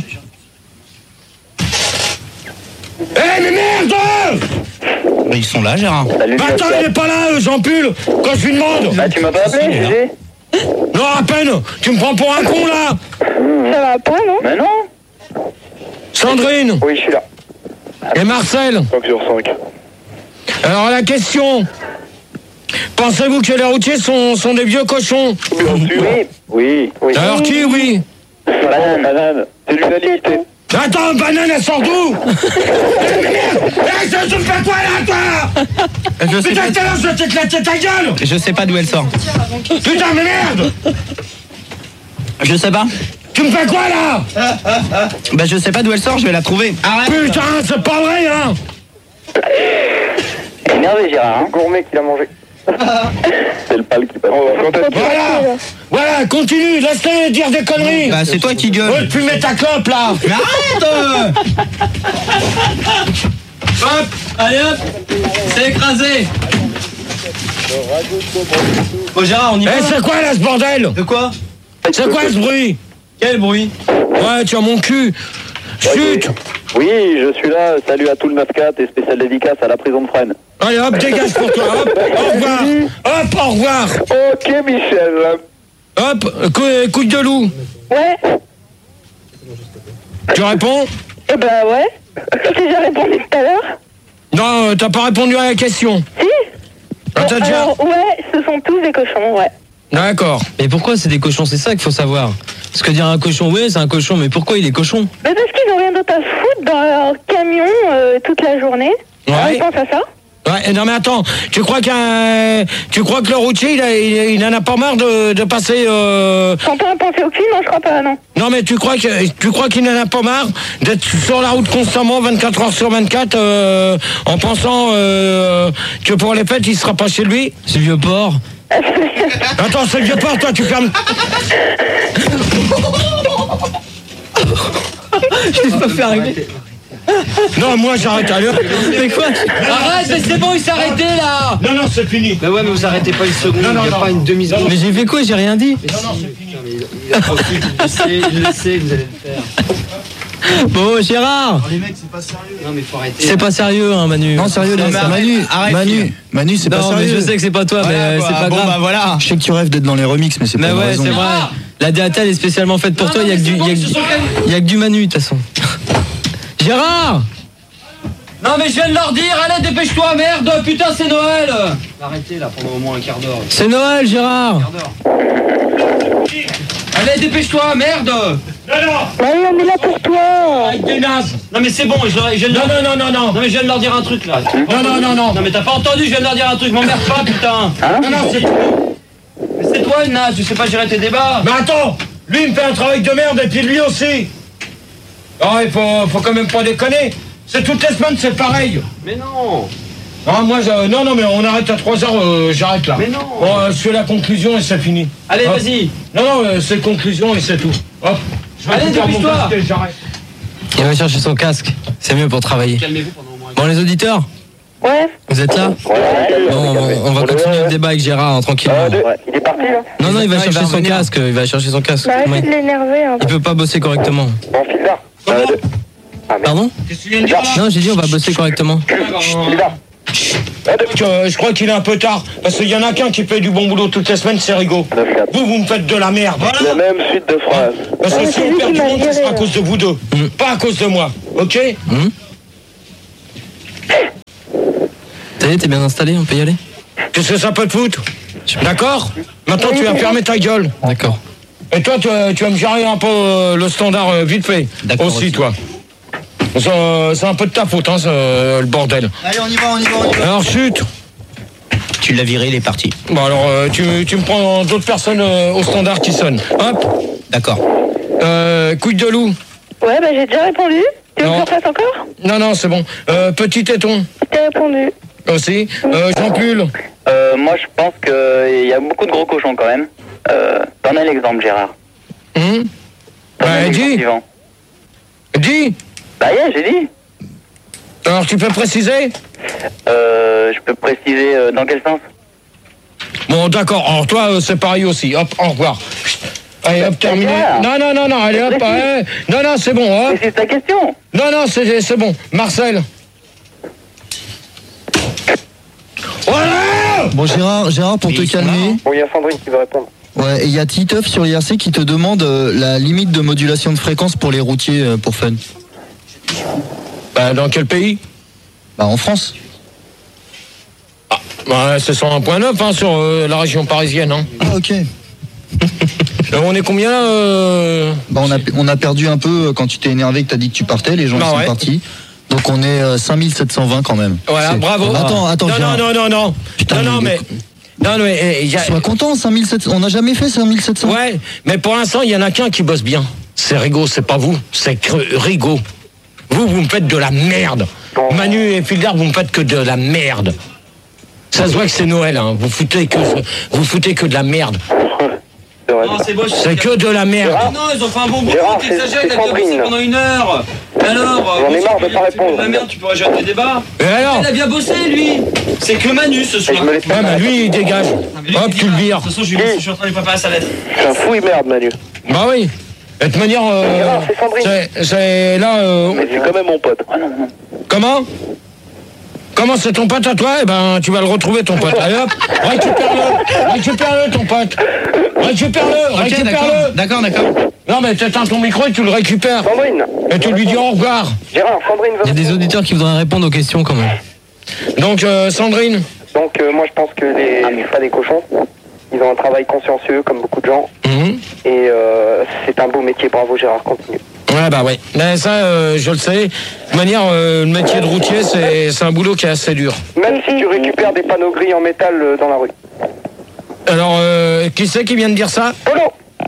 Eh, mais merde! Mais ils sont là, Gérard. Salut, Bah attends, il est pas là, euh, Jean Pull, quand je lui demande. Ah, tu m'as pas appelé, Gégé? Non, à peine, tu me prends pour un con, là. Ça va pas, non? Mais non. Sandrine Oui, je suis là. et Marcel. cinq sur cinq. Alors, la question. Pensez-vous que les routiers sont, sont des vieux cochons? Bien sûr. Oui. Oui. Oui. Alors, qui, oui? Banane, banane. C'est l'unanimité. Attends, banane, elle sort d'où? Eh, ça te fait quoi, là, toi? Je sais Putain, pas, tout à l'heure, je vais t'éclater ta gueule. je sais pas d'où elle sort. Putain, mais merde. Je sais pas. Tu me fais quoi, là? Bah, je sais pas d'où elle sort, je vais la trouver. Arrête. Putain, c'est pas vrai, hein. Énervé, Gérard. Hein. Gourmet qui l'a mangé. C'est le pal qui passe. Voilà. Voilà, continue, laisse-les dire des conneries. Bah, c'est toi qui Ouais, gueule. tu mets ta clope, là. Mais arrête euh. Hop, allez hop, c'est écrasé. Bon Gérard, on y Eh, va. c'est quoi, là, ce bordel? De quoi? C'est quoi, ce bruit? Quel bruit? Ouais, tu as mon cul. Chut. Oui, je suis là. Salut à tout le neuf quatre et spécial dédicace à la prison de Fresnes. Allez, hop, dégage pour toi. Hop, au revoir. Hop, au revoir. Ok, Michel. Hop, cou- couille de loup. Ouais. Tu réponds? Eh ben ouais. Je t'ai déjà répondu tout à l'heure. Non, euh, t'as pas répondu à la question. Si. Ah, t'as déjà... Alors, ouais, ce sont tous des cochons, ouais. D'accord. Mais pourquoi c'est des cochons? C'est ça qu'il faut savoir. Parce que dire un cochon, oui, c'est un cochon, mais pourquoi il est cochon? Mais parce qu'ils n'ont rien d'autre à foutre dans leur camion euh, toute la journée. Ouais. Je pense à ça. Ouais, non mais attends, tu crois qu'un, tu crois que le routier, il, a, il, il en a pas marre de, de passer. Euh... Sans pas penser au cul, non, je crois pas, non. Non mais tu crois que, tu crois qu'il n'en a pas marre d'être sur la route constamment, vingt-quatre heures sur vingt-quatre, euh, en pensant euh, que pour les fêtes, il sera pas chez lui? C'est le vieux porc. Attends, c'est le vieux port, toi, tu fermes. Je l'ai pas fait arriver. Non, moi j'arrête à l'heure. Mais quoi? Arrête, mais c'est bon, il s'est arrêté là. Non, non, c'est fini. Bah ouais, mais vous arrêtez pas une seconde, Non, non, il y a non. pas une demi-seconde. Mais j'ai fait quoi? J'ai rien dit. Non, non, c'est fini. Il a pas foutu, il le sait, il le sait que vous allez le faire. Bon, Gérard. Les mecs, c'est pas sérieux. Non, mais faut arrêter. C'est pas sérieux, hein, Manu. Non, sérieux, Non, laisse mais ça. arrête. Manu, arrête, Manu, Manu, c'est pas Non, mais sérieux. je sais que c'est pas toi, mais Voilà, euh, quoi. c'est pas Bon, grave. bah voilà. Je sais que tu rêves d'être dans les remixes, mais c'est pas Mais une ouais, raison. c'est vrai. La D A T L est spécialement faite pour Ah toi. Il y a que du, il y a que du- il y a que du Manu, de toute façon. Gérard. Non, mais je viens de leur dire. Allez, dépêche-toi, merde. Putain, c'est Noël. Arrêtez là pendant au moins un quart d'heure. C'est Noël, Gérard. Un quart d'heure. Allez, dépêche-toi, merde. Non, non. Bah oui, on est là pour toi. Avec des nazes. Non, mais c'est bon. Je, je viens de Non, leur... non, non, non, non. Non, mais je viens de leur dire un truc là. Non, non, non, non. Non, mais t'as pas entendu. Je viens de leur dire un truc. M'emmerde pas, putain. Non, non, c'est... Mais c'est toi, une naze. Tu sais pas gérer tes débats. Mais attends, lui il me fait un travail de merde et puis lui aussi. Oh, il faut, faut quand même pas déconner. C'est toutes les semaines, c'est pareil. Mais non. Non, moi, je- non, non, mais on arrête à trois heures, euh, j'arrête là. Mais non. Bon, euh, je fais la conclusion et c'est fini. Allez, Hop. vas-y. Non, non, euh, c'est conclusion et c'est tout. Hop. Je vais Allez, faire mon dépêche-toi. casque et j'arrête. Il va chercher son casque. C'est mieux pour travailler. Calmez-vous pendant au moins un Bon, les auditeurs, Ouais. vous êtes là? Bon, on, on va continuer le débat avec Gérard, hein, tranquillement. Ouais, il est parti là. Non, non, il va Non, il chercher va son revenir. casque. Il va chercher son casque. Bah Ouais. arrêtez de l'énerver un Il peu. peut pas bosser correctement. Bon, file là. Comment Euh, Pardon? Non, j'ai dit on va bosser correctement. Euh, je crois qu'il est un peu tard, parce qu'il y en a qu'un qui fait du bon boulot toutes les semaines, c'est Rigaud. Vous, vous me faites de la merde. La même suite de phrases. Parce que si on perd du monde, ce sera à cause de vous deux, mmh. pas à cause de moi, ok? Mmh. Ça y est, t'es bien installé, on peut y aller? Qu'est-ce que ça peut te foutre? D'accord? Maintenant, tu vas fermer ta gueule. D'accord. Et toi, tu, tu vas me gérer un peu euh, le standard euh, vite fait. D'accord. Aussi, aussi. Toi. C'est un peu de ta faute, hein, ce, le bordel. Allez, on y va, on y va, on y va. Alors, chute. Tu l'as viré, il est parti. Bon, alors, euh, tu, tu me prends d'autres personnes euh, au standard qui sonnent. Hop. D'accord. Euh, couille de loup. Ouais, bah j'ai déjà répondu. Tu veux que je fasse encore? Non, non, c'est bon. Euh, petit téton. T'as répondu. Aussi. Euh, Jean-Pull. Euh, moi, je pense qu'il y a beaucoup de gros cochons quand même. Euh, T'en as l'exemple, Gérard. Hum. Bah, dis. Dis. Bah, yeah, j'ai dit. Alors, tu peux préciser? Euh, je peux préciser euh, dans quel sens? Bon, d'accord. Alors, toi, euh, c'est pareil aussi. Hop, au revoir. Allez, hop, terminé. Non, non, non, non, allez, hop, allez. Non, non, c'est bon, hop. C'est ta question. Non, non, c'est bon. Marcel. Voilà. Bon, Gérard, Gérard, pour oui, te calmer. Bon, il y a Sandrine qui veut répondre. Ouais, et il y a Titeuf sur I R C qui te demande euh, la limite de modulation de fréquence pour les routiers euh, pour fun. Bah, dans quel pays? Bah, en France. Ah, bah, c'est cent un virgule neuf hein, sur euh, la région parisienne. Hein. Ah, ok. Alors, on est combien là euh... Bah, on a, on a perdu un peu quand tu t'es énervé que t'as dit que tu partais, les gens bah, sont ouais. partis. Donc on est euh, cinq mille sept cent vingt quand même. Voilà, bravo. Ah. Attends, attends. Non, non, non, non, non. Putain, non, non, mais. Non, mais. Eh, y a... Sois content, cinq mille sept cents. On n'a jamais fait cinq mille sept cents. Ouais, mais pour l'instant, il y en a qu'un qui bosse bien. C'est Rigaud, c'est pas vous. C'est Rigaud. Vous, vous me faites de la merde. Manu et Fildar, vous me faites que de la merde. Ça se voit que c'est Noël, hein. Vous foutez que, vous foutez que de la merde. Non, c'est bon, c'est que de la merde. Non, ils ont fait un bon boulot, qu'ils s'agènent, elle a bien bossé pendant une heure. Alors, j'en ai marre de pas répondre. La merde, tu pourrais jouer à tes débats. Et alors? Il a bien bossé, lui. C'est que Manu ce soir. Ouais, mais lui, il dégage. Hop, tu le vires. De toute façon, je suis en train de lui préparer sa lettre. C'est un fouille merde, Manu. Bah oui. De toute manière, euh, c'est là. Euh, mais c'est quand même mon pote. Comment? Comment c'est ton pote à toi? Eh ben, tu vas le retrouver, ton pote. Allez hop, récupère-le, récupère-le, ton pote. Récupère-le, okay, récupère-le. D'accord, d'accord. Non, mais t'éteins ton micro et tu le récupères. Sandrine. Et tu lui dis au revoir. Gérard, Sandrine veut. Il y a des auditeurs qui voudraient répondre aux questions quand même. Donc, euh, Sandrine. Donc, euh, moi, je pense que les, les pas des cochons, ils ont un travail consciencieux, comme beaucoup de gens. Mmh. Et euh, c'est un beau métier. Bravo, Gérard, continue. Ouais, bah ouais. Mais ça, euh, je le sais. De manière, euh, le métier de routier, c'est un boulot qui est assez dur. Même si tu récupères des panneaux gris en métal euh, dans la rue. Alors, euh, qui c'est qui vient de dire ça? Polo.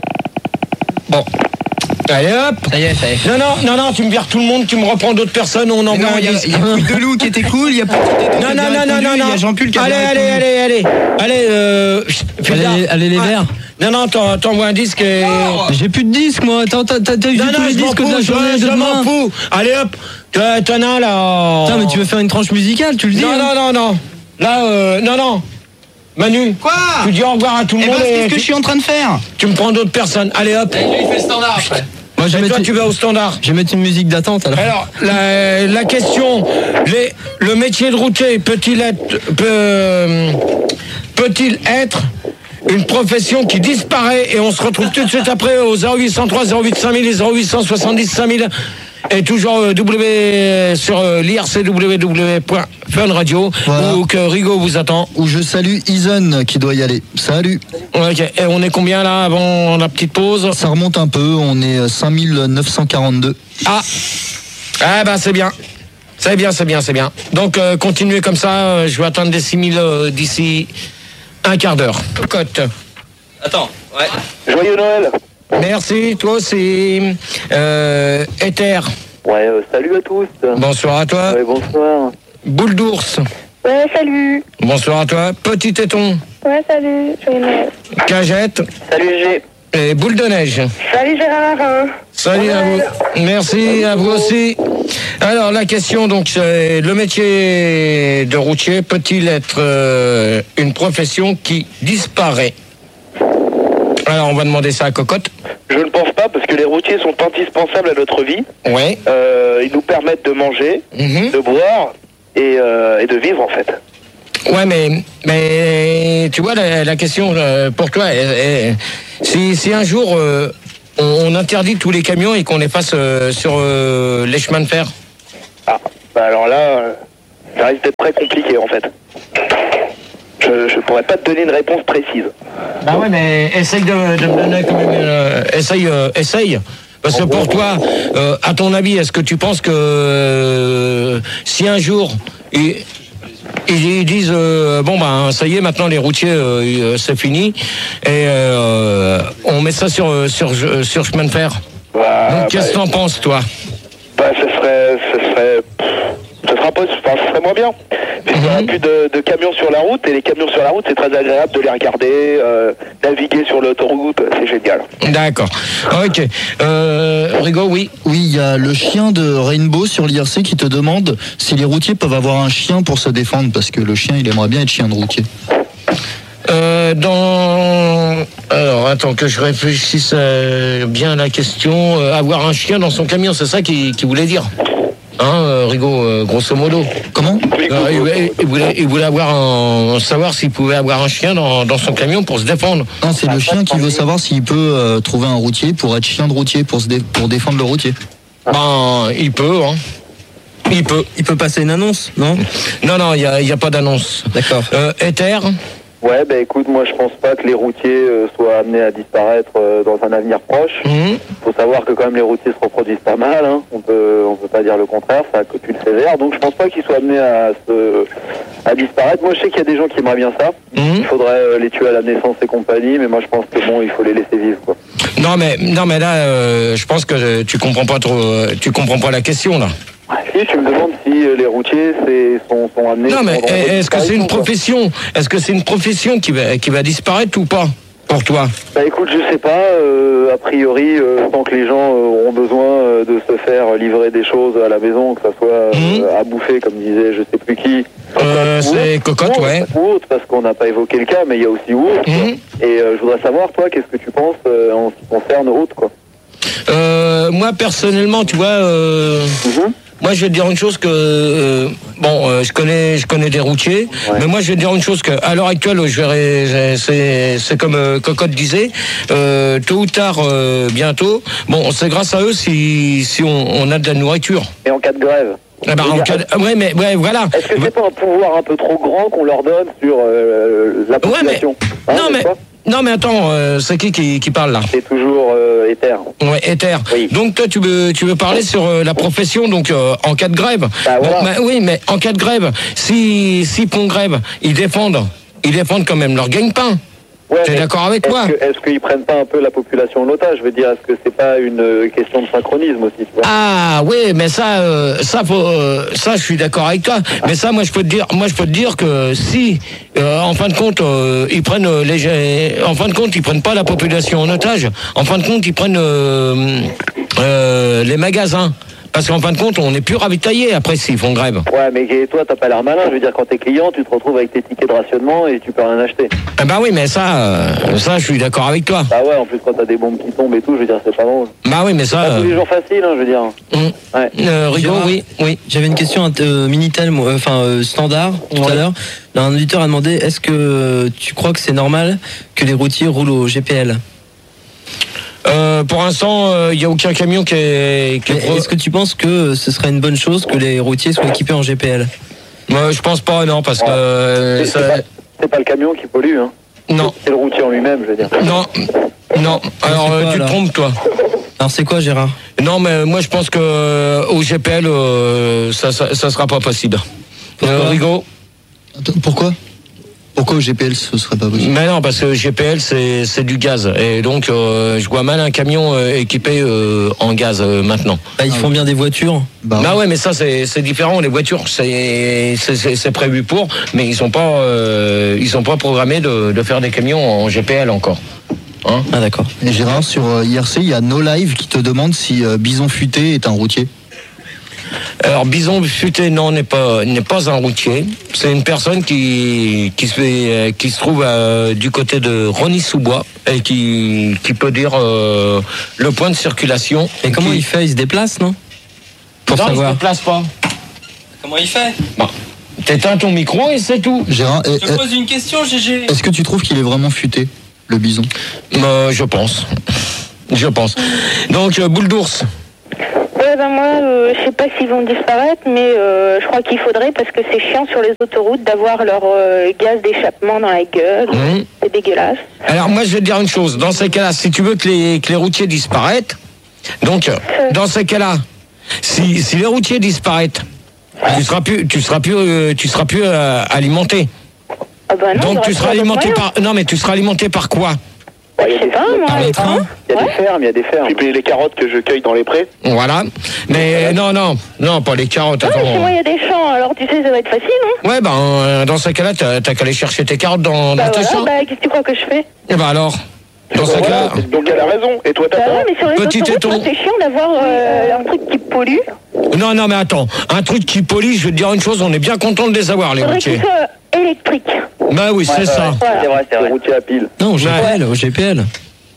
Bon. Allez hop. Ça y est, ça y est. Non, non, non, non, tu me vires tout le monde, tu me reprends d'autres personnes, on envoie un disque. Il y a Couille de Loup qui était cool, il y a Petit Téton non, qui non, a non, non, non, il y a Jean-Pull qui a allez, allez, allez, allez, allez, euh... allez, allez, les verts. Non, non, t'envoies un disque et... Oh, j'ai plus de disques, moi. T'as eu tous les disques de la journée de demain. Je m'en fous. Allez hop, t'en as là. Putain, mais tu veux faire une tranche musicale, tu le dis? Non, hein. non, non, non. Là, euh, non, non. Manu. Quoi? Tu dis au revoir à tout le eh monde. Ben, qu'est-ce que je suis en train de faire? Tu me prends d'autres personnes. Allez hop. Et lui, il fait le standard après. Moi, je et vais toi, mettre... tu vas au standard. Je vais mettre une musique d'attente alors. Alors, la, la question, les, le métier de routier peut-il être, peut, peut-il être une profession qui disparaît et on se retrouve tout de suite après au zéro huit cent trois zéro huit cinq mille et zéro huit cent soixante-dix cinq mille et toujours euh, W sur euh, l'I R C W W point fun radio voilà. Où que Rigaud vous attend. Où je salue Ison qui doit y aller. Salut. Ok, et on est combien là avant la petite pause? Ça remonte un peu, on est cinq mille neuf cent quarante-deux. Ah, ah bah c'est bien. C'est bien, c'est bien, c'est bien. Donc euh, continuez comme ça, euh, je vais atteindre des six mille euh, d'ici un quart d'heure. Cote. Attends, ouais. Joyeux Noël. Merci, toi aussi. Euh, Ether. Ouais, euh, salut à tous. Bonsoir à toi. Ouais, bonsoir. Boule d'ours. Ouais, salut. Bonsoir à toi. Petit téton. Ouais, salut. Joyeux Noël. Cagette. Salut G. Et boule de neige. Salut Gérard. Salut à vous. Merci à vous aussi. Alors la question, donc, c'est le métier de routier peut-il être euh, une profession qui disparaît? Alors, on va demander ça à Cocotte. Je ne pense pas, parce que les routiers sont indispensables à notre vie. Ouais. Euh, ils nous permettent de manger, Mhm. de boire et, euh, et de vivre, en fait. Ouais, mais, mais tu vois, la, la question euh, pour toi, elle- elle- si, si un jour euh, on, on interdit tous les camions et qu'on les passe euh, sur euh, les chemins de fer. Ah, bah alors là, euh, ça risque d'être très compliqué, en fait. Je ne pourrais pas te donner une réponse précise. Bah ouais, mais essaye de, de me donner quand même. euh, essaye, euh, essaye. Parce que pour toi, euh, à ton avis, est-ce que tu penses que euh, si un jour ils, ils, ils disent euh, bon ben ça y est, maintenant les routiers euh, c'est fini et euh, on met ça sur sur sur chemin de fer. Bah, Donc qu'est-ce que t'en penses, toi? Bah, ce serait, ce serait, ce sera pas, enfin, ce serait moins bien. Puisqu'il n'y aura plus de, de camions sur la route, et les camions sur la route, c'est très agréable de les regarder, euh, naviguer sur l'autoroute, c'est génial. D'accord. Ok. Euh, Rigo, oui. Oui, il y a le chien de Rainbow sur l'I R C qui te demande si les routiers peuvent avoir un chien pour se défendre, parce que le chien, il aimerait bien être chien de routier. Euh, dans... Alors, attends que je réfléchisse euh, bien à la question. Euh, avoir un chien dans son camion, c'est ça qu'il qu'il voulait dire. Hein, euh, Rigo, euh, grosso modo. Comment Euh, il, voulait, il, voulait, il voulait avoir un, savoir s'il pouvait avoir un chien dans, dans son camion pour se défendre. Non, c'est le chien qui veut savoir s'il peut euh, trouver un routier pour être chien de routier, pour, se dé- pour défendre le routier. Ben, il peut, hein. Il peut. Il peut passer une annonce, non? Non, non, il n'y a, il y a pas d'annonce. D'accord. Euh, Ether. Ouais, bah écoute, moi je pense pas que les routiers euh, soient amenés à disparaître euh, dans un avenir proche. Mhm. Faut savoir que quand même les routiers se reproduisent pas mal, hein. On peut, on peut pas dire le contraire, ça accopule sévère. Donc je pense pas qu'ils soient amenés à se, à disparaître. Moi je sais qu'il y a des gens qui aimeraient bien ça. Mhm. Il faudrait euh, les tuer à la naissance et compagnie, mais moi je pense que bon, il faut les laisser vivre, quoi. Non, mais, non, mais là, euh, je pense que tu comprends pas trop, euh, tu comprends pas la question, là. Si tu me demandes si euh, les routiers c'est, sont, sont amenés. Non, mais dans- dans une est-ce que c'est une disparition, quoi. profession? Est-ce que c'est une profession qui va, qui va disparaître ou pas, pour toi? Bah écoute, je sais pas, euh, a priori, euh, tant que les gens euh, auront besoin euh, de se faire livrer des choses à la maison, que ça soit euh, Mhm. à bouffer, comme disait je sais plus qui. Euh, Ou c'est autre, Cocotte, ou ouais. autre, ou autre, parce qu'on n'a pas évoqué le cas, mais il y a aussi autre. quoi. Mhm. Et euh, je voudrais savoir, toi, qu'est-ce que tu penses euh, en ce qui concerne autre, quoi. Euh, moi, personnellement, tu vois, euh, Mhm. moi, je vais te dire une chose que, euh, bon, euh, je connais, je connais des routiers, Ouais. mais moi, je vais te dire une chose que, à l'heure actuelle, je verrai, c'est, c'est comme euh, Cocotte disait, euh, tôt ou tard, euh, bientôt. Bon, c'est grâce à eux si, si on, on a de la nourriture. Et en cas de grève. Eh ben, en cas de- ouais, mais ouais, voilà. Est-ce que c'est pas un pouvoir un peu trop grand qu'on leur donne sur euh, la Ouais, mais population Hein, non, n'est-ce mais pas non, mais attends, euh, c'est qui, qui qui parle là? C'est toujours euh, Ether. Ouais, Ether. Oui. Donc toi, tu veux, tu veux parler sur euh, la profession, donc euh, en cas de grève. Bah, voilà. Bon, bah, oui, mais en cas de grève, si si Pont Grève, ils défendent, ils défendent quand même leur gagne-pain. Ouais, T'es mais d'accord avec est-ce moi? que- Est-ce qu'ils prennent pas un peu la population en otage? Je veux dire, est-ce que c'est pas une euh, question de synchronisme aussi, tu vois? Ah oui, mais ça, euh, ça, faut, euh, ça, je suis d'accord avec toi. Mais ça, moi, je peux te dire, moi, je peux te dire que si, euh, en fin de compte, euh, ils prennent euh, les, en fin de compte, ils prennent pas la population en otage. En fin de compte, ils prennent euh, euh, les magasins. Parce qu'en fin de compte, on n'est plus ravitaillé après s'ils font grève. Ouais, mais toi, t'as pas l'air malin. Je veux dire, quand t'es client, tu te retrouves avec tes tickets de rationnement et tu peux rien acheter. Ah bah oui, mais ça, euh, ça, je suis d'accord avec toi. Bah ouais, en plus, quand t'as des bombes qui tombent et tout, je veux dire, c'est pas drôle. Bah oui, mais ça. Pas tous les Euh, jours facile, hein, je veux dire. hum. Ouais. Euh, Rigaud, Gérard, oui, oui. J'avais une question euh, Minitel, moi, enfin euh, standard tout Ouais. à l'heure. Là, un auditeur a demandé est-ce que euh, tu crois que c'est normal que les routiers roulent au G P L? Euh, pour l'instant, il n'y a aucun camion qui est. qui est Mais pro- Est-ce que tu penses que ce serait une bonne chose que les routiers soient équipés en G P L? Moi, je pense pas, non, parce que. Ouais. euh, C'est ça- c'est pas, c'est pas le camion qui pollue, hein. Non, C'est le routier en lui-même, je veux dire. non, non. Alors, c'est euh, quoi, tu te alors trompes, toi. Alors c'est quoi, Gérard? Non, mais moi, je pense que euh, au G P L, euh, ça, ça, ça sera pas possible. Euh, Pourquoi Rigaud? Attends, pourquoi Pourquoi au G P L ce serait pas possible? Mais non, parce que G P L, c'est c'est du gaz. Et donc, euh, je vois mal un camion euh, équipé euh, en gaz euh, maintenant. Bah, ils font bien des voitures. Bah, Ah ouais, mais ça c'est c'est différent. Les voitures, c'est c'est- c'est c'est prévu pour, mais ils sont pas euh, ils sont pas programmés de, de faire des camions en G P L encore. Hein? Ah d'accord. Et Gérard, sur euh, I R C, il y a No Live qui te demande si euh, Bison Futé est un routier. Alors Bison Futé, non, n'est pas n'est pas un routier. C'est une personne qui qui se fait, qui se trouve euh, du côté de Rosny-sous-Bois et qui qui peut dire euh, le point de circulation. Et comment qui... il fait? Il se déplace, non? Pour non, savoir. il se déplace pas. Comment il fait? Bon. T'éteins ton micro et c'est tout. Gérard, Je te pose une question, G G. est-ce que tu trouves qu'il est vraiment futé, le bison? euh, Je pense. Je pense. Donc, euh, boule d'ours. Ouais, ben moi, euh, je sais pas s'ils vont disparaître, mais euh, je crois qu'il faudrait, parce que c'est chiant sur les autoroutes d'avoir leur euh, gaz d'échappement dans la gueule. Mmh. C'est dégueulasse. Alors, moi, je vais te dire une chose. Dans ces cas-là, si tu veux que les, que les routiers disparaissent, donc, euh, dans ces cas-là, si, si les routiers disparaissent, tu seras plus, tu seras plus, euh, tu seras plus euh, alimenté. Ah bah non, donc, tu seras alimenté par, non, mais tu seras alimenté par quoi? Bah, je sais pas, moi. Par les trains? Il y a des fermes, il y a des fermes. Tu payes les carottes que je cueille dans les prés. Voilà. Mais non, non, non, pas les carottes. Ah, mais chez Attends. moi, il y a des champs, alors tu sais, ça va être facile, non? Ouais, ben, euh, dans ces cas-là, t'as, t'as qu'à aller chercher tes carottes dans, Bah dans tes voilà, champs. bah qu'est-ce que tu crois que je fais? Et ben alors, dans ces cas-là, Donc elle a raison. Et toi, Bah t'attends. ouais, mais sur les Petit autoroutes, téton. moi, c'est chiant d'avoir euh, un truc qui pollue. non, non, mais attends, un truc qui polie, je vais te dire une chose, on est bien content de les avoir, les Faudrait qu'il routiers. soit électrique. Bah oui, c'est ça. Voilà. C'est vrai, c'est vrai. Routier à pile. Non, au G P L, au G P L.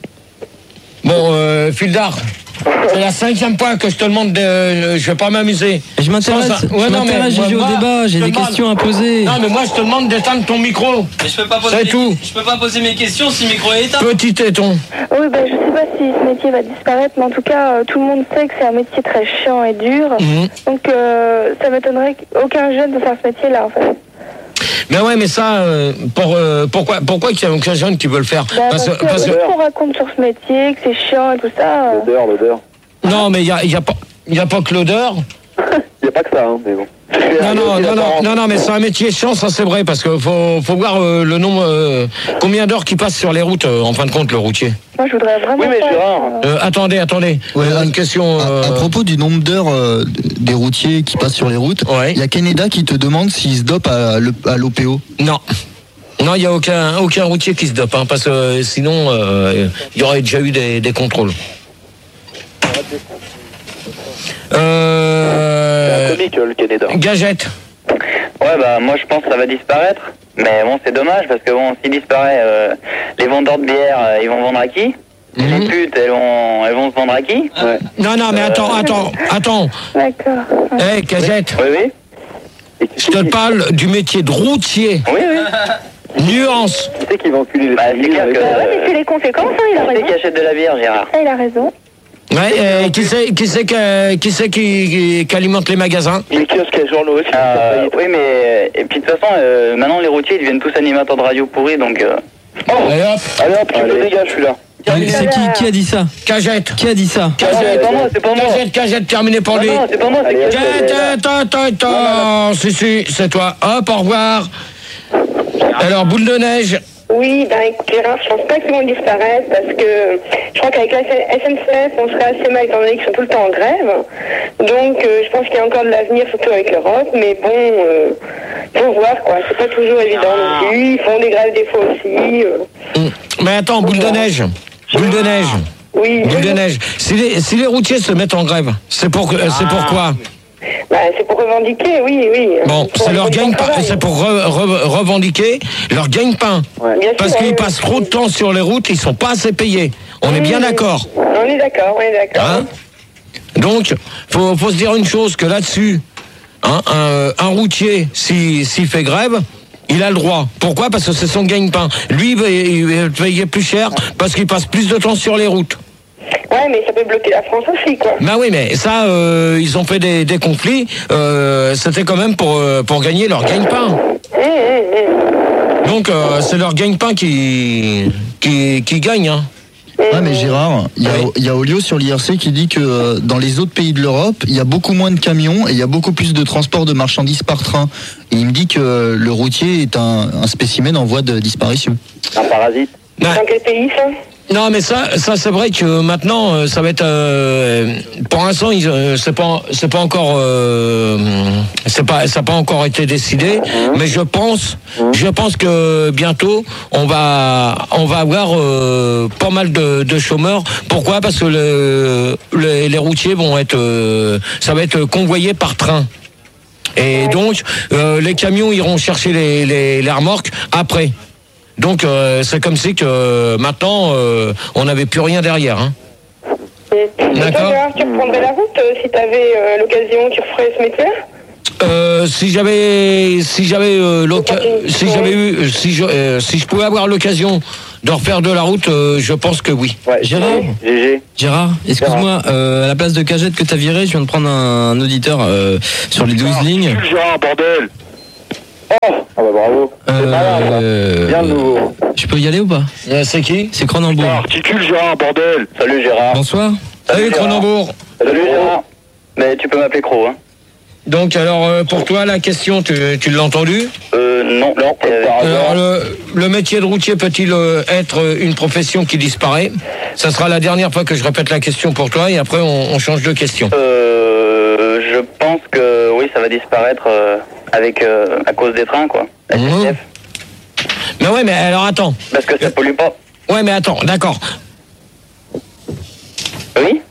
Bon, euh, Fildar, c'est la cinquième fois que je te demande de... euh, je vais pas m'amuser. Et je m'intéresse, Sans ça- je Ouais, non, mais m'intéresse, moi, Gégé, au moi, débat, j'ai je te des demande- questions à poser. Non, mais moi, je te demande d'éteindre ton micro. Mais je peux pas poser C'est mes... tout. Je peux pas poser mes questions si le micro est éteint. Petit téton. Oui, ben, je sais pas si ce métier va disparaître, mais en tout cas, euh, tout le monde sait que c'est un métier très chiant et dur. Mhm. Donc, euh, ça m'étonnerait qu'aucun jeune ne fasse ce métier-là, en fait. Mais ouais, mais ça, euh, pour, euh, pourquoi, pourquoi qu'il y a aucun jeune qui veut le faire? Bah, parce, que, parce que- tout ce qu'on raconte sur ce métier, que c'est chiant et tout ça. euh, L'odeur, l'odeur. Non, mais il y a, il y a pas, il y a pas que l'odeur. Il n'y a pas que ça, hein, mais bon. Non, non, non, non, non, non, mais c'est un métier chiant, ça c'est vrai, parce que faut, faut voir euh, le nombre, euh, combien d'heures qui passent sur les routes, euh, en fin de compte, le routier. Moi, je voudrais vraiment. Oui, mais pas être, Gérard. euh, Euh, attendez, attendez. Ouais, Euh, à- une question. À, euh, à propos du nombre d'heures euh, des routiers qui passent sur les routes, il Ouais. y a Canada qui te demande s'ils se dopent à, le- à l'O P O. Non. Non, il n'y a aucun, aucun routier qui se dope, hein, parce que euh, sinon, euh, il y aurait déjà eu des, des contrôles. Euh, C'est un comique, le Canada. Gagette. Ouais, bah moi je pense que ça va disparaître. Mais bon, c'est dommage parce que bon, s'il disparaît, euh, les vendeurs de bière, euh, ils vont vendre à qui? Les putes, elles vont, elles vont se vendre à qui? Ouais. Non, non, mais attends, attends, attends. D'accord. Hé, Gagette, Oui, oui. Et qui je te parle du métier de routier. Oui, oui. Nuance. Qui c'est qui va enculer les Bah, c'est civils clair avec que- Bah ouais, mais euh, c'est les conséquences, hein, il a Qui c'est raison. qui achète de la bière, Gérard? Ça, il a raison. Ouais, euh, qui c'est qui, c'est que- qui, c'est qui, qui, qui alimente les magasins? les kiosques et journaux aussi. Euh, oui, mais et puis de toute façon, euh, maintenant les routiers ils deviennent tous animateurs de radio pourris, donc. Euh... Oh, Allez hop, allez hop, tu me Allez. dégages, je suis là. C'est qui, qui a dit ça? Cagette. Qui a dit ça? Non, c'est pas moi, c'est pas moi. Cagette, Cagette, terminé pour Non, lui. non, c'est pas moi, c'est Allez, Cagette. Cagette, attends, attends, attends. Si, si, c'est toi. Hop, au revoir. Alors, boule de neige. Oui, ben Gérard, je pense pas qu'ils vont disparaître parce que je crois qu'avec la S N C F, on serait assez mal étant donné qu'ils sont tout le temps en grève. Donc, euh, je pense qu'il y a encore de l'avenir, surtout avec l'Europe. Mais bon, euh, faut voir quoi. C'est pas toujours évident non plus. Ils font des grèves des fois aussi. euh. Mais attends, boule de neige. Boule de neige. Oui. Boule de neige. Si les, si les routiers se mettent en grève, c'est pour, euh, c'est pourquoi? Bah, c'est pour revendiquer, oui, oui. Bon, Pour c'est les leur conditions de gagne-pain, travail. c'est pour re- re- revendiquer leur gagne-pain. Bien sûr, Parce oui, qu'ils oui. passent trop de temps sur les routes, ils sont pas assez payés. On est bien Oui, d'accord. On est d'accord, on est d'accord. Hein? Donc, faut, faut se dire une chose, que là-dessus, hein, un, un routier, s'il s'il fait grève, il a le droit. Pourquoi? Parce que c'est son gagne-pain. Lui, il va, il va payer plus cher parce qu'il passe plus de temps sur les routes. Ouais, mais ça peut bloquer la France aussi, quoi. Ben oui, mais ça, euh, ils ont fait des, des conflits. Euh, C'était quand même pour, euh, pour gagner leur gagne-pain. Hum, hum, hum. Donc, euh, c'est leur gagne-pain qui, qui, qui gagne. Hein. Ouais, mais Gérard, il y a, Oui. il y a Olio sur l'I R C qui dit que euh, dans les autres pays de l'Europe, il y a beaucoup moins de camions et il y a beaucoup plus de transport de marchandises par train. Et il me dit que euh, le routier est un, un spécimen en voie de disparition. Un parasite. Ben, Dans quel pays, ça? Non, mais ça, ça c'est vrai que maintenant, euh, ça va être. Euh, pour l'instant, ils, euh, c'est pas, c'est pas encore, euh, c'est pas, ça n'a pas encore été décidé. Mmh. Mais je pense, mmh. je pense que bientôt, on va, on va avoir euh, pas mal de, de chômeurs. Pourquoi ? Parce que le, le, les routiers vont être, euh, ça va être convoyé par train. Et donc, euh, les camions iront chercher les, les, les remorques après. Donc euh, c'est comme si que euh, maintenant euh, on n'avait plus rien derrière. Hein. D'accord. Tu reprendrais la route euh, si tu avais euh, l'occasion, tu referais ce métier ? Euh, si j'avais, si j'avais euh, si j'avais eu, si je, euh, si je pouvais avoir l'occasion de refaire de la route, euh, je pense que oui. Ouais, Gérard, Gégé. Gérard, excuse-moi, euh, à la place de Cagette que t'as viré, je viens de prendre un, un auditeur euh, sur les douze lignes. Gérard, bordel. Oh, ah bah bravo. Euh, Bien de nouveau. Je peux y aller ou pas ? euh, C'est qui ? C'est Cronenbourg. Articule Gérard, bordel. Salut Gérard. Bonsoir. Salut, Salut Cronenbourg. Salut Gérard. Mais tu peux m'appeler Cro, hein. Donc alors euh, pour toi la question, tu, tu l'as entendu ? Euh non, non. Alors le, le métier de routier peut-il euh, être une profession qui disparaît ? Ça sera la dernière fois que je répète la question pour toi et après on, on change de question. Euh, je pense que oui, ça va disparaître euh, avec euh, à cause des trains, quoi. La S N C F. Mais ouais, mais alors attends. Parce que ça pollue pas. Ouais, mais attends, d'accord. Oui.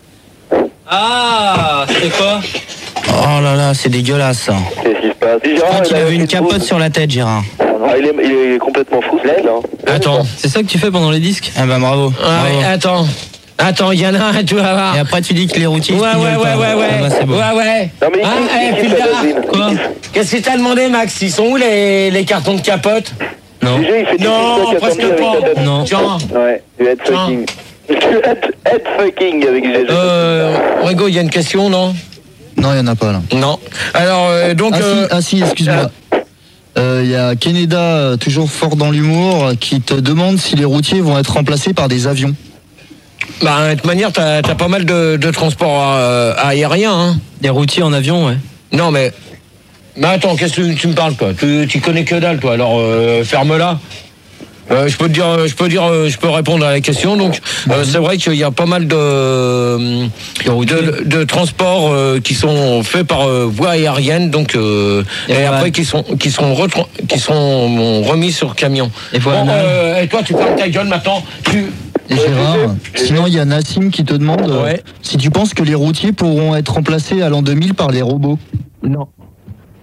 Ah, c'est quoi ? Oh là là, c'est dégueulasse ça. Qu'est-ce qui se passe ? Je crois qu'il avait une capote sur la tête, Gérard. Ah, il, est, il est complètement fou, ce mec, là. Attends. C'est ça que tu fais pendant les disques ? Ah bah bravo. Ah, bravo. ouais, attends. Attends, il y en a un, tu vas voir. Et après tu dis que les routiers Ouais, ouais, ouais, ouais, ouais. Ah bah, c'est beau. Ouais, ouais. Non, mais hein, il, hey, il, il, il, Quoi ? Qu'est-ce que t'as demandé, Max ? Ils sont où les, les cartons de capote ? Non. Gégé, il fait Non, du presque avec pas. sa date. Non. Tiens. Ouais, du head fucking. Du head, head fucking avec Gégé. Euh, Rigo, il y a une question, non ? Non, il n'y en a pas là. Non. Alors, euh, donc... Ah euh, si, ah, si excuse-moi. Il euh, y a Keneda, euh, toujours fort dans l'humour, qui te demande si les routiers vont être remplacés par des avions. Bah, de toute manière, t'as, t'as pas mal de, de transports euh, aériens, hein. Des routiers en avion, ouais. Non, mais... Mais attends, qu'est-ce que tu me parles, toi ? Tu, tu connais que dalle, toi, alors euh, ferme-la. Euh, je peux te dire, je peux dire, je peux répondre à la question. Donc, euh, c'est vrai qu'il y a pas mal de de, de transports euh, qui sont faits par euh, voie aérienne, donc euh, et, et après qui sont qui sont retran- qui sont remis sur camion. Et voilà. Bon, euh, et toi, tu parles ta gueule maintenant. Tu Et Gérard, sinon il y a Nassim qui te demande euh, Ouais. si tu penses que les routiers pourront être remplacés à l'an deux mille par les robots. Non. Pourquoi ?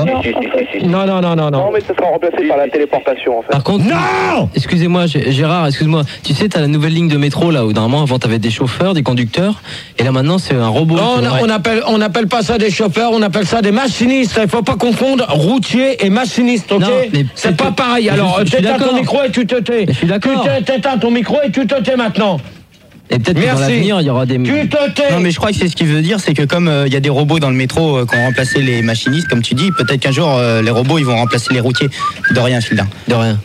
Non, non, non, non, non. Non, mais ça sera remplacé par la téléportation, en fait. Par contre, Non. excusez-moi, G- Gérard, excuse-moi. Tu sais, t'as la nouvelle ligne de métro là où normalement avant t'avais des chauffeurs, des conducteurs, et là maintenant c'est un robot. Non, on, a- on appelle, on appelle pas ça des chauffeurs, on appelle ça des machinistes. Il faut pas confondre routier et machiniste, ok ? Non, mais c'est pas que- pareil. je- Alors, je suis t'éteins ton d'accord. micro et tu te tais. Je suis d'accord. Tu t'é- t'éteins ton micro et tu te tais maintenant. Et peut-être que dans Merci. l'avenir il y aura des. Tu te tais. Non mais je crois que c'est ce qu'il veut dire, c'est que comme il y a des robots dans le métro euh, qui ont remplacé les machinistes, comme tu dis, peut-être qu'un jour euh, les robots ils vont remplacer les routiers. De rien, Philin. De rien.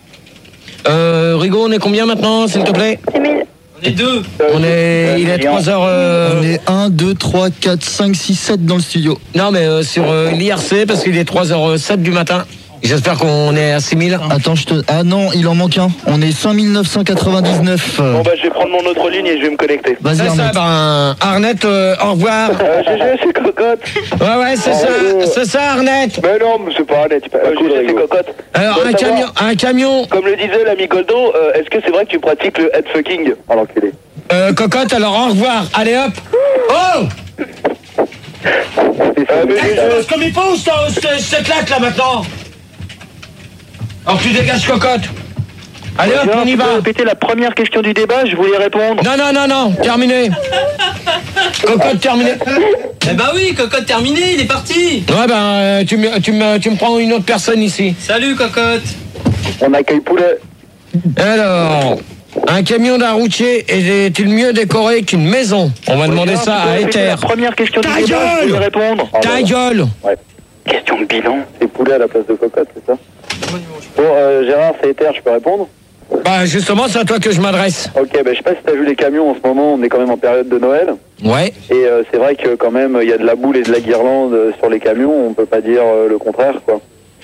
Euh, Rigo, on est combien maintenant, s'il te plaît ? six mille. On est deux. On est, il est trois heures. On est un, deux, trois, quatre, cinq, six, sept dans le studio. Non, mais euh, sur euh, l'I R C, parce qu'il est trois heures sept du matin. J'espère qu'on est à six mille. Attends, je te... Ah non, il en manque un. On est cinq mille neuf cent quatre-vingt-dix-neuf. Bon, bah, je vais prendre mon autre ligne et je vais me connecter. Vas-y, C'est ça, Arnaud. ben, Arnett, euh, au revoir. Euh, Gégé, c'est cocotte. Ouais, ouais, c'est ça, c'est ça, Arnett. Mais non, mais c'est pas honnête. Euh, Gégé, c'est cocotte. Alors, Dois un savoir, camion, un camion. Comme le disait l'ami Goldo, euh, est-ce que c'est vrai que tu pratiques le head fucking ? Alors qu'il est. Euh, cocotte, alors au revoir. Allez hop. Oh. Euh, mais Gégé, Euh, comme il faut, cette cette latte là maintenant. Alors tu dégages, cocotte. Allez hop, on y va. répéter la première question du débat, je voulais répondre. Non, non, non, non, terminé. Cocotte, terminé. Eh bah oui, cocotte terminé, il est parti. Ouais, ben, euh, tu me, tu me, tu me prends une autre personne ici. Salut cocotte. On accueille Poulet. Alors, un camion d'un routier est-il mieux décoré qu'une maison ? On va demander ça à Ether. La première question du Ta débat, je voulais gueule. répondre. Ta gueule. Question de bilan. C'est Poulet à la place de Cocotte, c'est ça ? Bon, euh, Gérard, c'est Ether, je peux répondre ? Bah, justement, c'est à toi que je m'adresse. Ok, bah, je sais pas si t'as vu les camions en ce moment, on est quand même en période de Noël. Ouais. Et euh, c'est vrai que quand même, il y a de la boule et de la guirlande euh, sur les camions, on peut pas dire euh, le contraire, quoi.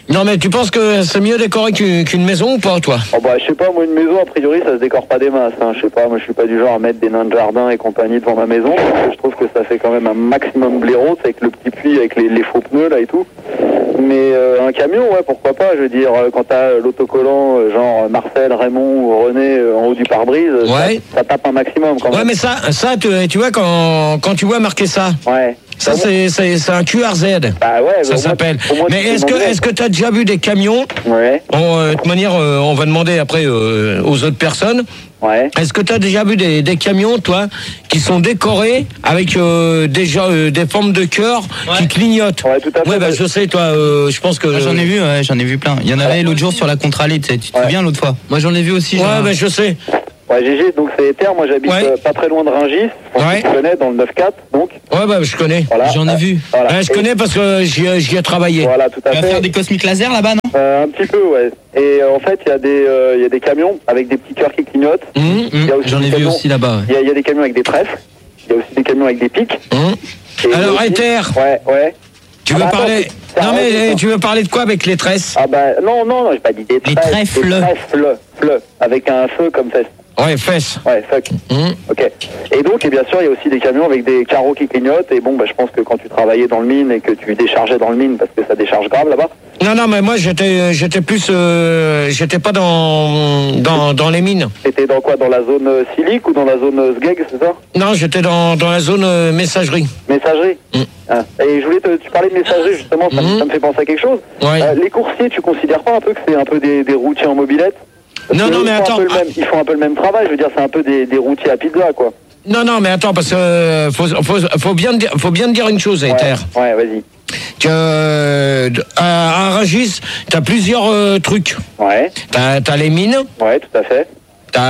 Non, mais tu penses que c'est mieux décoré qu'une, qu'une maison ou pas, toi? Oh bah je sais pas, moi une maison a priori ça se décore pas des masses, hein. Je sais pas, moi je suis pas du genre à mettre des nains de jardin et compagnie devant ma maison, parce que je trouve que ça fait quand même un maximum blaireau, c'est avec le petit puits, avec les, les faux pneus là et tout. Mais euh, un camion, ouais, pourquoi pas, je veux dire, euh, quand t'as l'autocollant, euh, genre Marcel, Raymond ou René euh, en haut du pare-brise, ouais. ça, ça tape un maximum quand même. Ouais, mais ça, ça tu, tu vois, quand, quand tu vois marquer ça, ouais. ça c'est, c'est, c'est un Q R Z. Bah ouais, ça s'appelle. Moins, mais est-ce que, est-ce que tu as déjà vu des camions? Ouais. On, euh, de toute manière, euh, on va demander après euh, aux autres personnes. Ouais. Est-ce que tu as déjà vu des, des camions, toi, qui sont décorés avec euh, déjà euh, des formes de cœur ouais. qui clignotent? Ouais, tout à fait. Ouais, bah, je sais, toi, euh, je pense que. Moi, j'en ai vu, ouais, j'en ai vu plein. Il y en avait l'autre jour sur la contre-allée, tu te ouais. souviens l'autre fois? Moi, j'en ai vu aussi. Ouais, bah, je sais. Ouais, G G, donc c'est Ether, moi j'habite ouais. euh, pas très loin de Rungis, je ouais. tu connais, dans le neuf quatre, donc. Ouais, bah je connais, voilà. J'en ai vu. Voilà. Ouais, je et... connais parce que j'y, j'y ai travaillé. Voilà, tout à tu fait. Tu vas faire des cosmiques laser là-bas, non? euh, Un petit peu, ouais. Et euh, en fait, il y, euh, y a des camions avec des petits cœurs qui clignotent. Mmh, mmh. J'en ai vu aussi là-bas. Il ouais. y, y a des camions avec des trèfles, il y a aussi des camions avec des pics. Mmh. Alors, aussi... Ether. Ouais, ouais. Tu veux ah, parler attends, Non mais tu veux parler de quoi avec les tresses? Ah bah non, non, non, j'ai pas dit des tresses. Les trèfles. Des trèfles, fleux, avec un feu comme fesse. Ouais, fesses. Ouais, fuck. Mmh. Ok. Et donc, et bien sûr, il y a aussi des camions avec des carreaux qui clignotent. Et bon, bah, je pense que quand tu travaillais dans le mine et que tu déchargeais dans le mine, parce que ça décharge grave là-bas. Non, non, mais moi, j'étais, j'étais plus, euh, j'étais pas dans, dans, dans les mines. T'étais dans quoi? Dans la zone euh, silic ou dans la zone euh, sgeg, c'est ça? Non, j'étais dans, dans la zone euh, messagerie. Messagerie. Mmh. Ah. Et je voulais te, tu parlais de messagerie, justement, ça, mmh. ça me fait penser à quelque chose. Ouais. Euh, les coursiers, tu considères pas un peu que c'est un peu des, des routiers en mobilette? Parce non, non, mais attends. Même, ils font un peu le même travail, je veux dire, c'est un peu des, des routiers à pizza, quoi. Non, non, mais attends, parce que euh, faut, faut, faut, bien dire, faut bien te dire une chose, Ether. Ouais, ouais, vas-y. Que euh, à, à Rungis, t'as plusieurs euh, trucs. Ouais. T'as, t'as les mines. Ouais, tout à fait. T'as,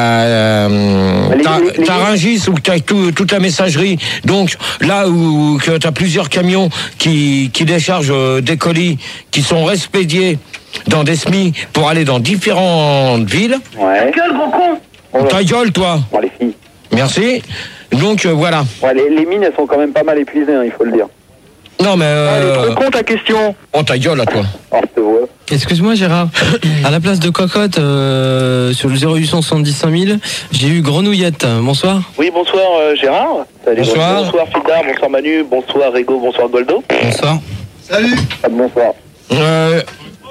euh, les, t'as, les, les, t'as Rungis où t'as tout, toute la messagerie. Donc là où que t'as plusieurs camions qui, qui déchargent euh, des colis qui sont expédiés dans des S M I pour aller dans différentes villes. Ouais. Ta gueule, gros con. Oh, ta gueule, toi. Bon, les filles. Merci. Donc euh, voilà. Ouais, les, les mines, elles sont quand même pas mal épuisées, hein, il faut le dire. Non mais. Euh... Ah, elle est trop con ta question. Oh ta gueule à toi. Oh, je te vois. Excuse-moi Gérard, à la place de Cocotte, euh, sur le zéro huit cent soixante-dix cinq mille, j'ai eu Grenouillette. Bonsoir. Oui, bonsoir euh, Gérard. Salut. Bonsoir. Bonsoir Fidar, bonsoir Manu, bonsoir Rego, bonsoir Goldo. Bonsoir. Salut. Ah, bonsoir. Euh...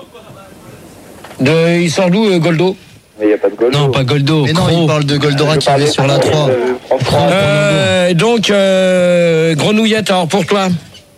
De... Il sort d'où euh, Goldo? Mais il n'y a pas de Goldo. Non, pas Goldo. Mais non, il parle de Goldorak qui est sur la trois. Euh, donc, euh, Grenouillette, alors pour toi.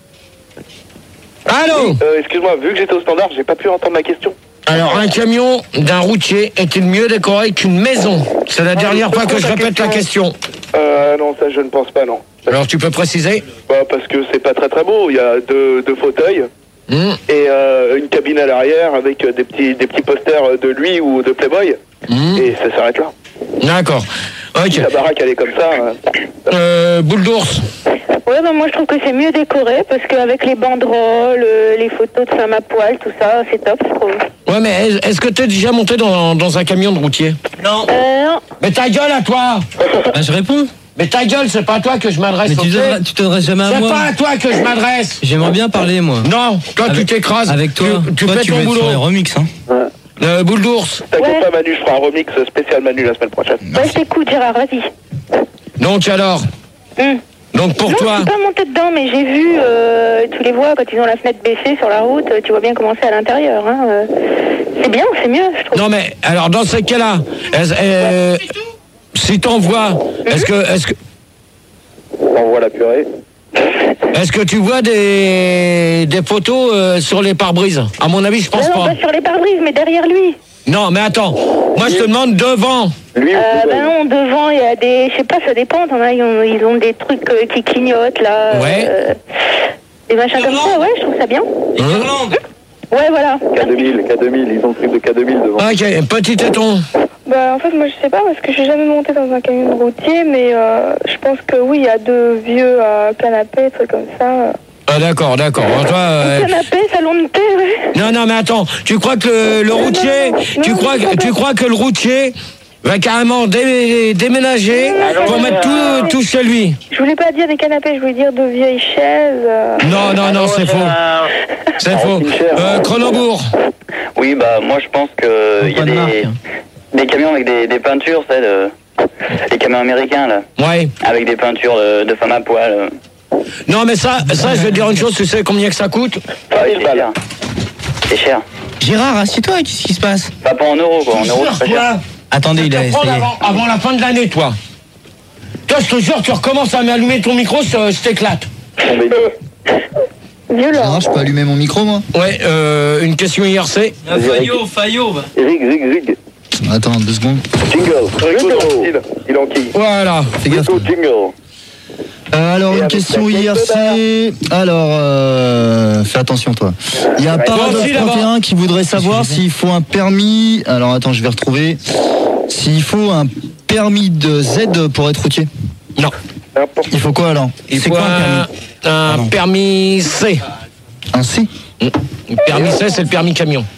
Allô? euh, Excuse-moi, vu que j'étais au standard, j'ai pas pu entendre ma question. Alors, un camion d'un routier est-il mieux décoré qu'une maison? C'est la ah, dernière fois que je répète question. la question. Euh, non, ça je ne pense pas, non. Alors, tu peux préciser? Bah, parce que c'est pas très très beau. Il y a deux, deux fauteuils. Mmh. Et euh, une cabine à l'arrière avec des petits, des petits posters de lui ou de Playboy. Mmh. Et ça s'arrête là. D'accord. Ok. La baraque, elle est comme ça. Hein. Euh, boule d'ours. Ouais, bah moi je trouve que c'est mieux décoré parce qu'avec les banderoles, les photos de femmes à poil, tout ça, c'est top, je trouve. Ouais, mais est-ce que t'es déjà monté dans, dans un camion de routier? Non. Euh, non. Mais ta gueule à toi. Bah, je réponds. Mais ta gueule, c'est pas à toi que je m'adresse. Mais tu, okay tu t'adresses jamais à c'est moi. C'est pas à toi que je m'adresse. J'aimerais bien parler, moi. Non, toi avec, tu t'écrases. Avec toi. Tu, tu toi, fais tu ton veux boulot. Être sur les remix, hein. Ouais. Euh, boule d'ours. T'inquiète ouais. pas, Manu, je ferai un remix spécial Manu la semaine prochaine. Ouais, je t'écoute, Gérard, vas-y. Donc alors hum. Donc pour non, toi. Je suis pas montée dedans, mais j'ai vu, euh, tu les vois quand ils ont la fenêtre baissée sur la route, tu vois bien comment c'est à l'intérieur. Hein, euh. C'est bien, c'est mieux, je trouve. Non mais alors dans ces cas-là, euh, si t'envoies, mm-hmm. est-ce que, est-ce que, on voit la purée. Est-ce que tu vois des des photos euh, sur les pare-brises? À mon avis, je pense non, non, pas. pas sur les pare-brises, mais derrière lui. Non, mais attends. Moi, je te demande devant. Lui, euh, ben non, devant, il y a des, je sais pas, ça dépend. T'en as, ils ont, ils ont des trucs euh, qui clignotent là. Ouais. Euh, des machins comme ça, ouais, je trouve ça bien. Mmh. Ouais, voilà. K deux mille, K deux mille, ils ont le truc de K deux mille devant. Ok, petit téton. Bah, en fait, moi, je sais pas, parce que je suis jamais montée dans un camion routier, mais euh, je pense que oui, il y a deux vieux euh, canapés, trucs comme ça. Ah d'accord, d'accord. Toi, euh... canapé, salon de thé, ouais. Non, non, mais attends. Tu crois que le, le routier, non, non, tu crois, que, tu crois que le routier, va carrément dé- déménager pour mettre tout, tout chez lui. Je voulais pas dire des canapés, je voulais dire de vieilles chaises. euh. Non, non, non, c'est faux. C'est faux. Euh, Cronenbourg. Oui, bah moi je pense que il y a des, des camions avec des, des peintures, c'est de, les camions américains là. Ouais. Avec des peintures de, de femmes à poil. euh. Non, mais ça, ça, je vais te dire une chose, tu sais combien que ça coûte? Ah oui, c'est cher. C'est cher. Gérard, assieds-toi, qu'est-ce qui se passe? Pas pour en euros quoi, en euros c'est pas cher. Attendez, il a essayé. Avant, avant la fin de l'année, toi. Toi, je te jure, tu recommences à m'allumer ton micro, je, je t'éclate. Ah, je peux allumer mon micro, moi? Ouais, euh, une question I R C. Fayot, Fayot. Zig, zig, zig. Attends, deux secondes. Jingle. Jingle. Il enquille. Voilà. Fais gaffe. Jingle. Euh, alors, une question I R C. Alors, euh, fais attention, toi. Il y a Paradox trente et un qui voudrait savoir s'il faut un permis. Alors, attends, je vais retrouver. S'il faut un permis de Z pour être routier. Non. Il faut quoi alors? Il faut un, un permis C. Un C? Le permis C, c'est le permis camion.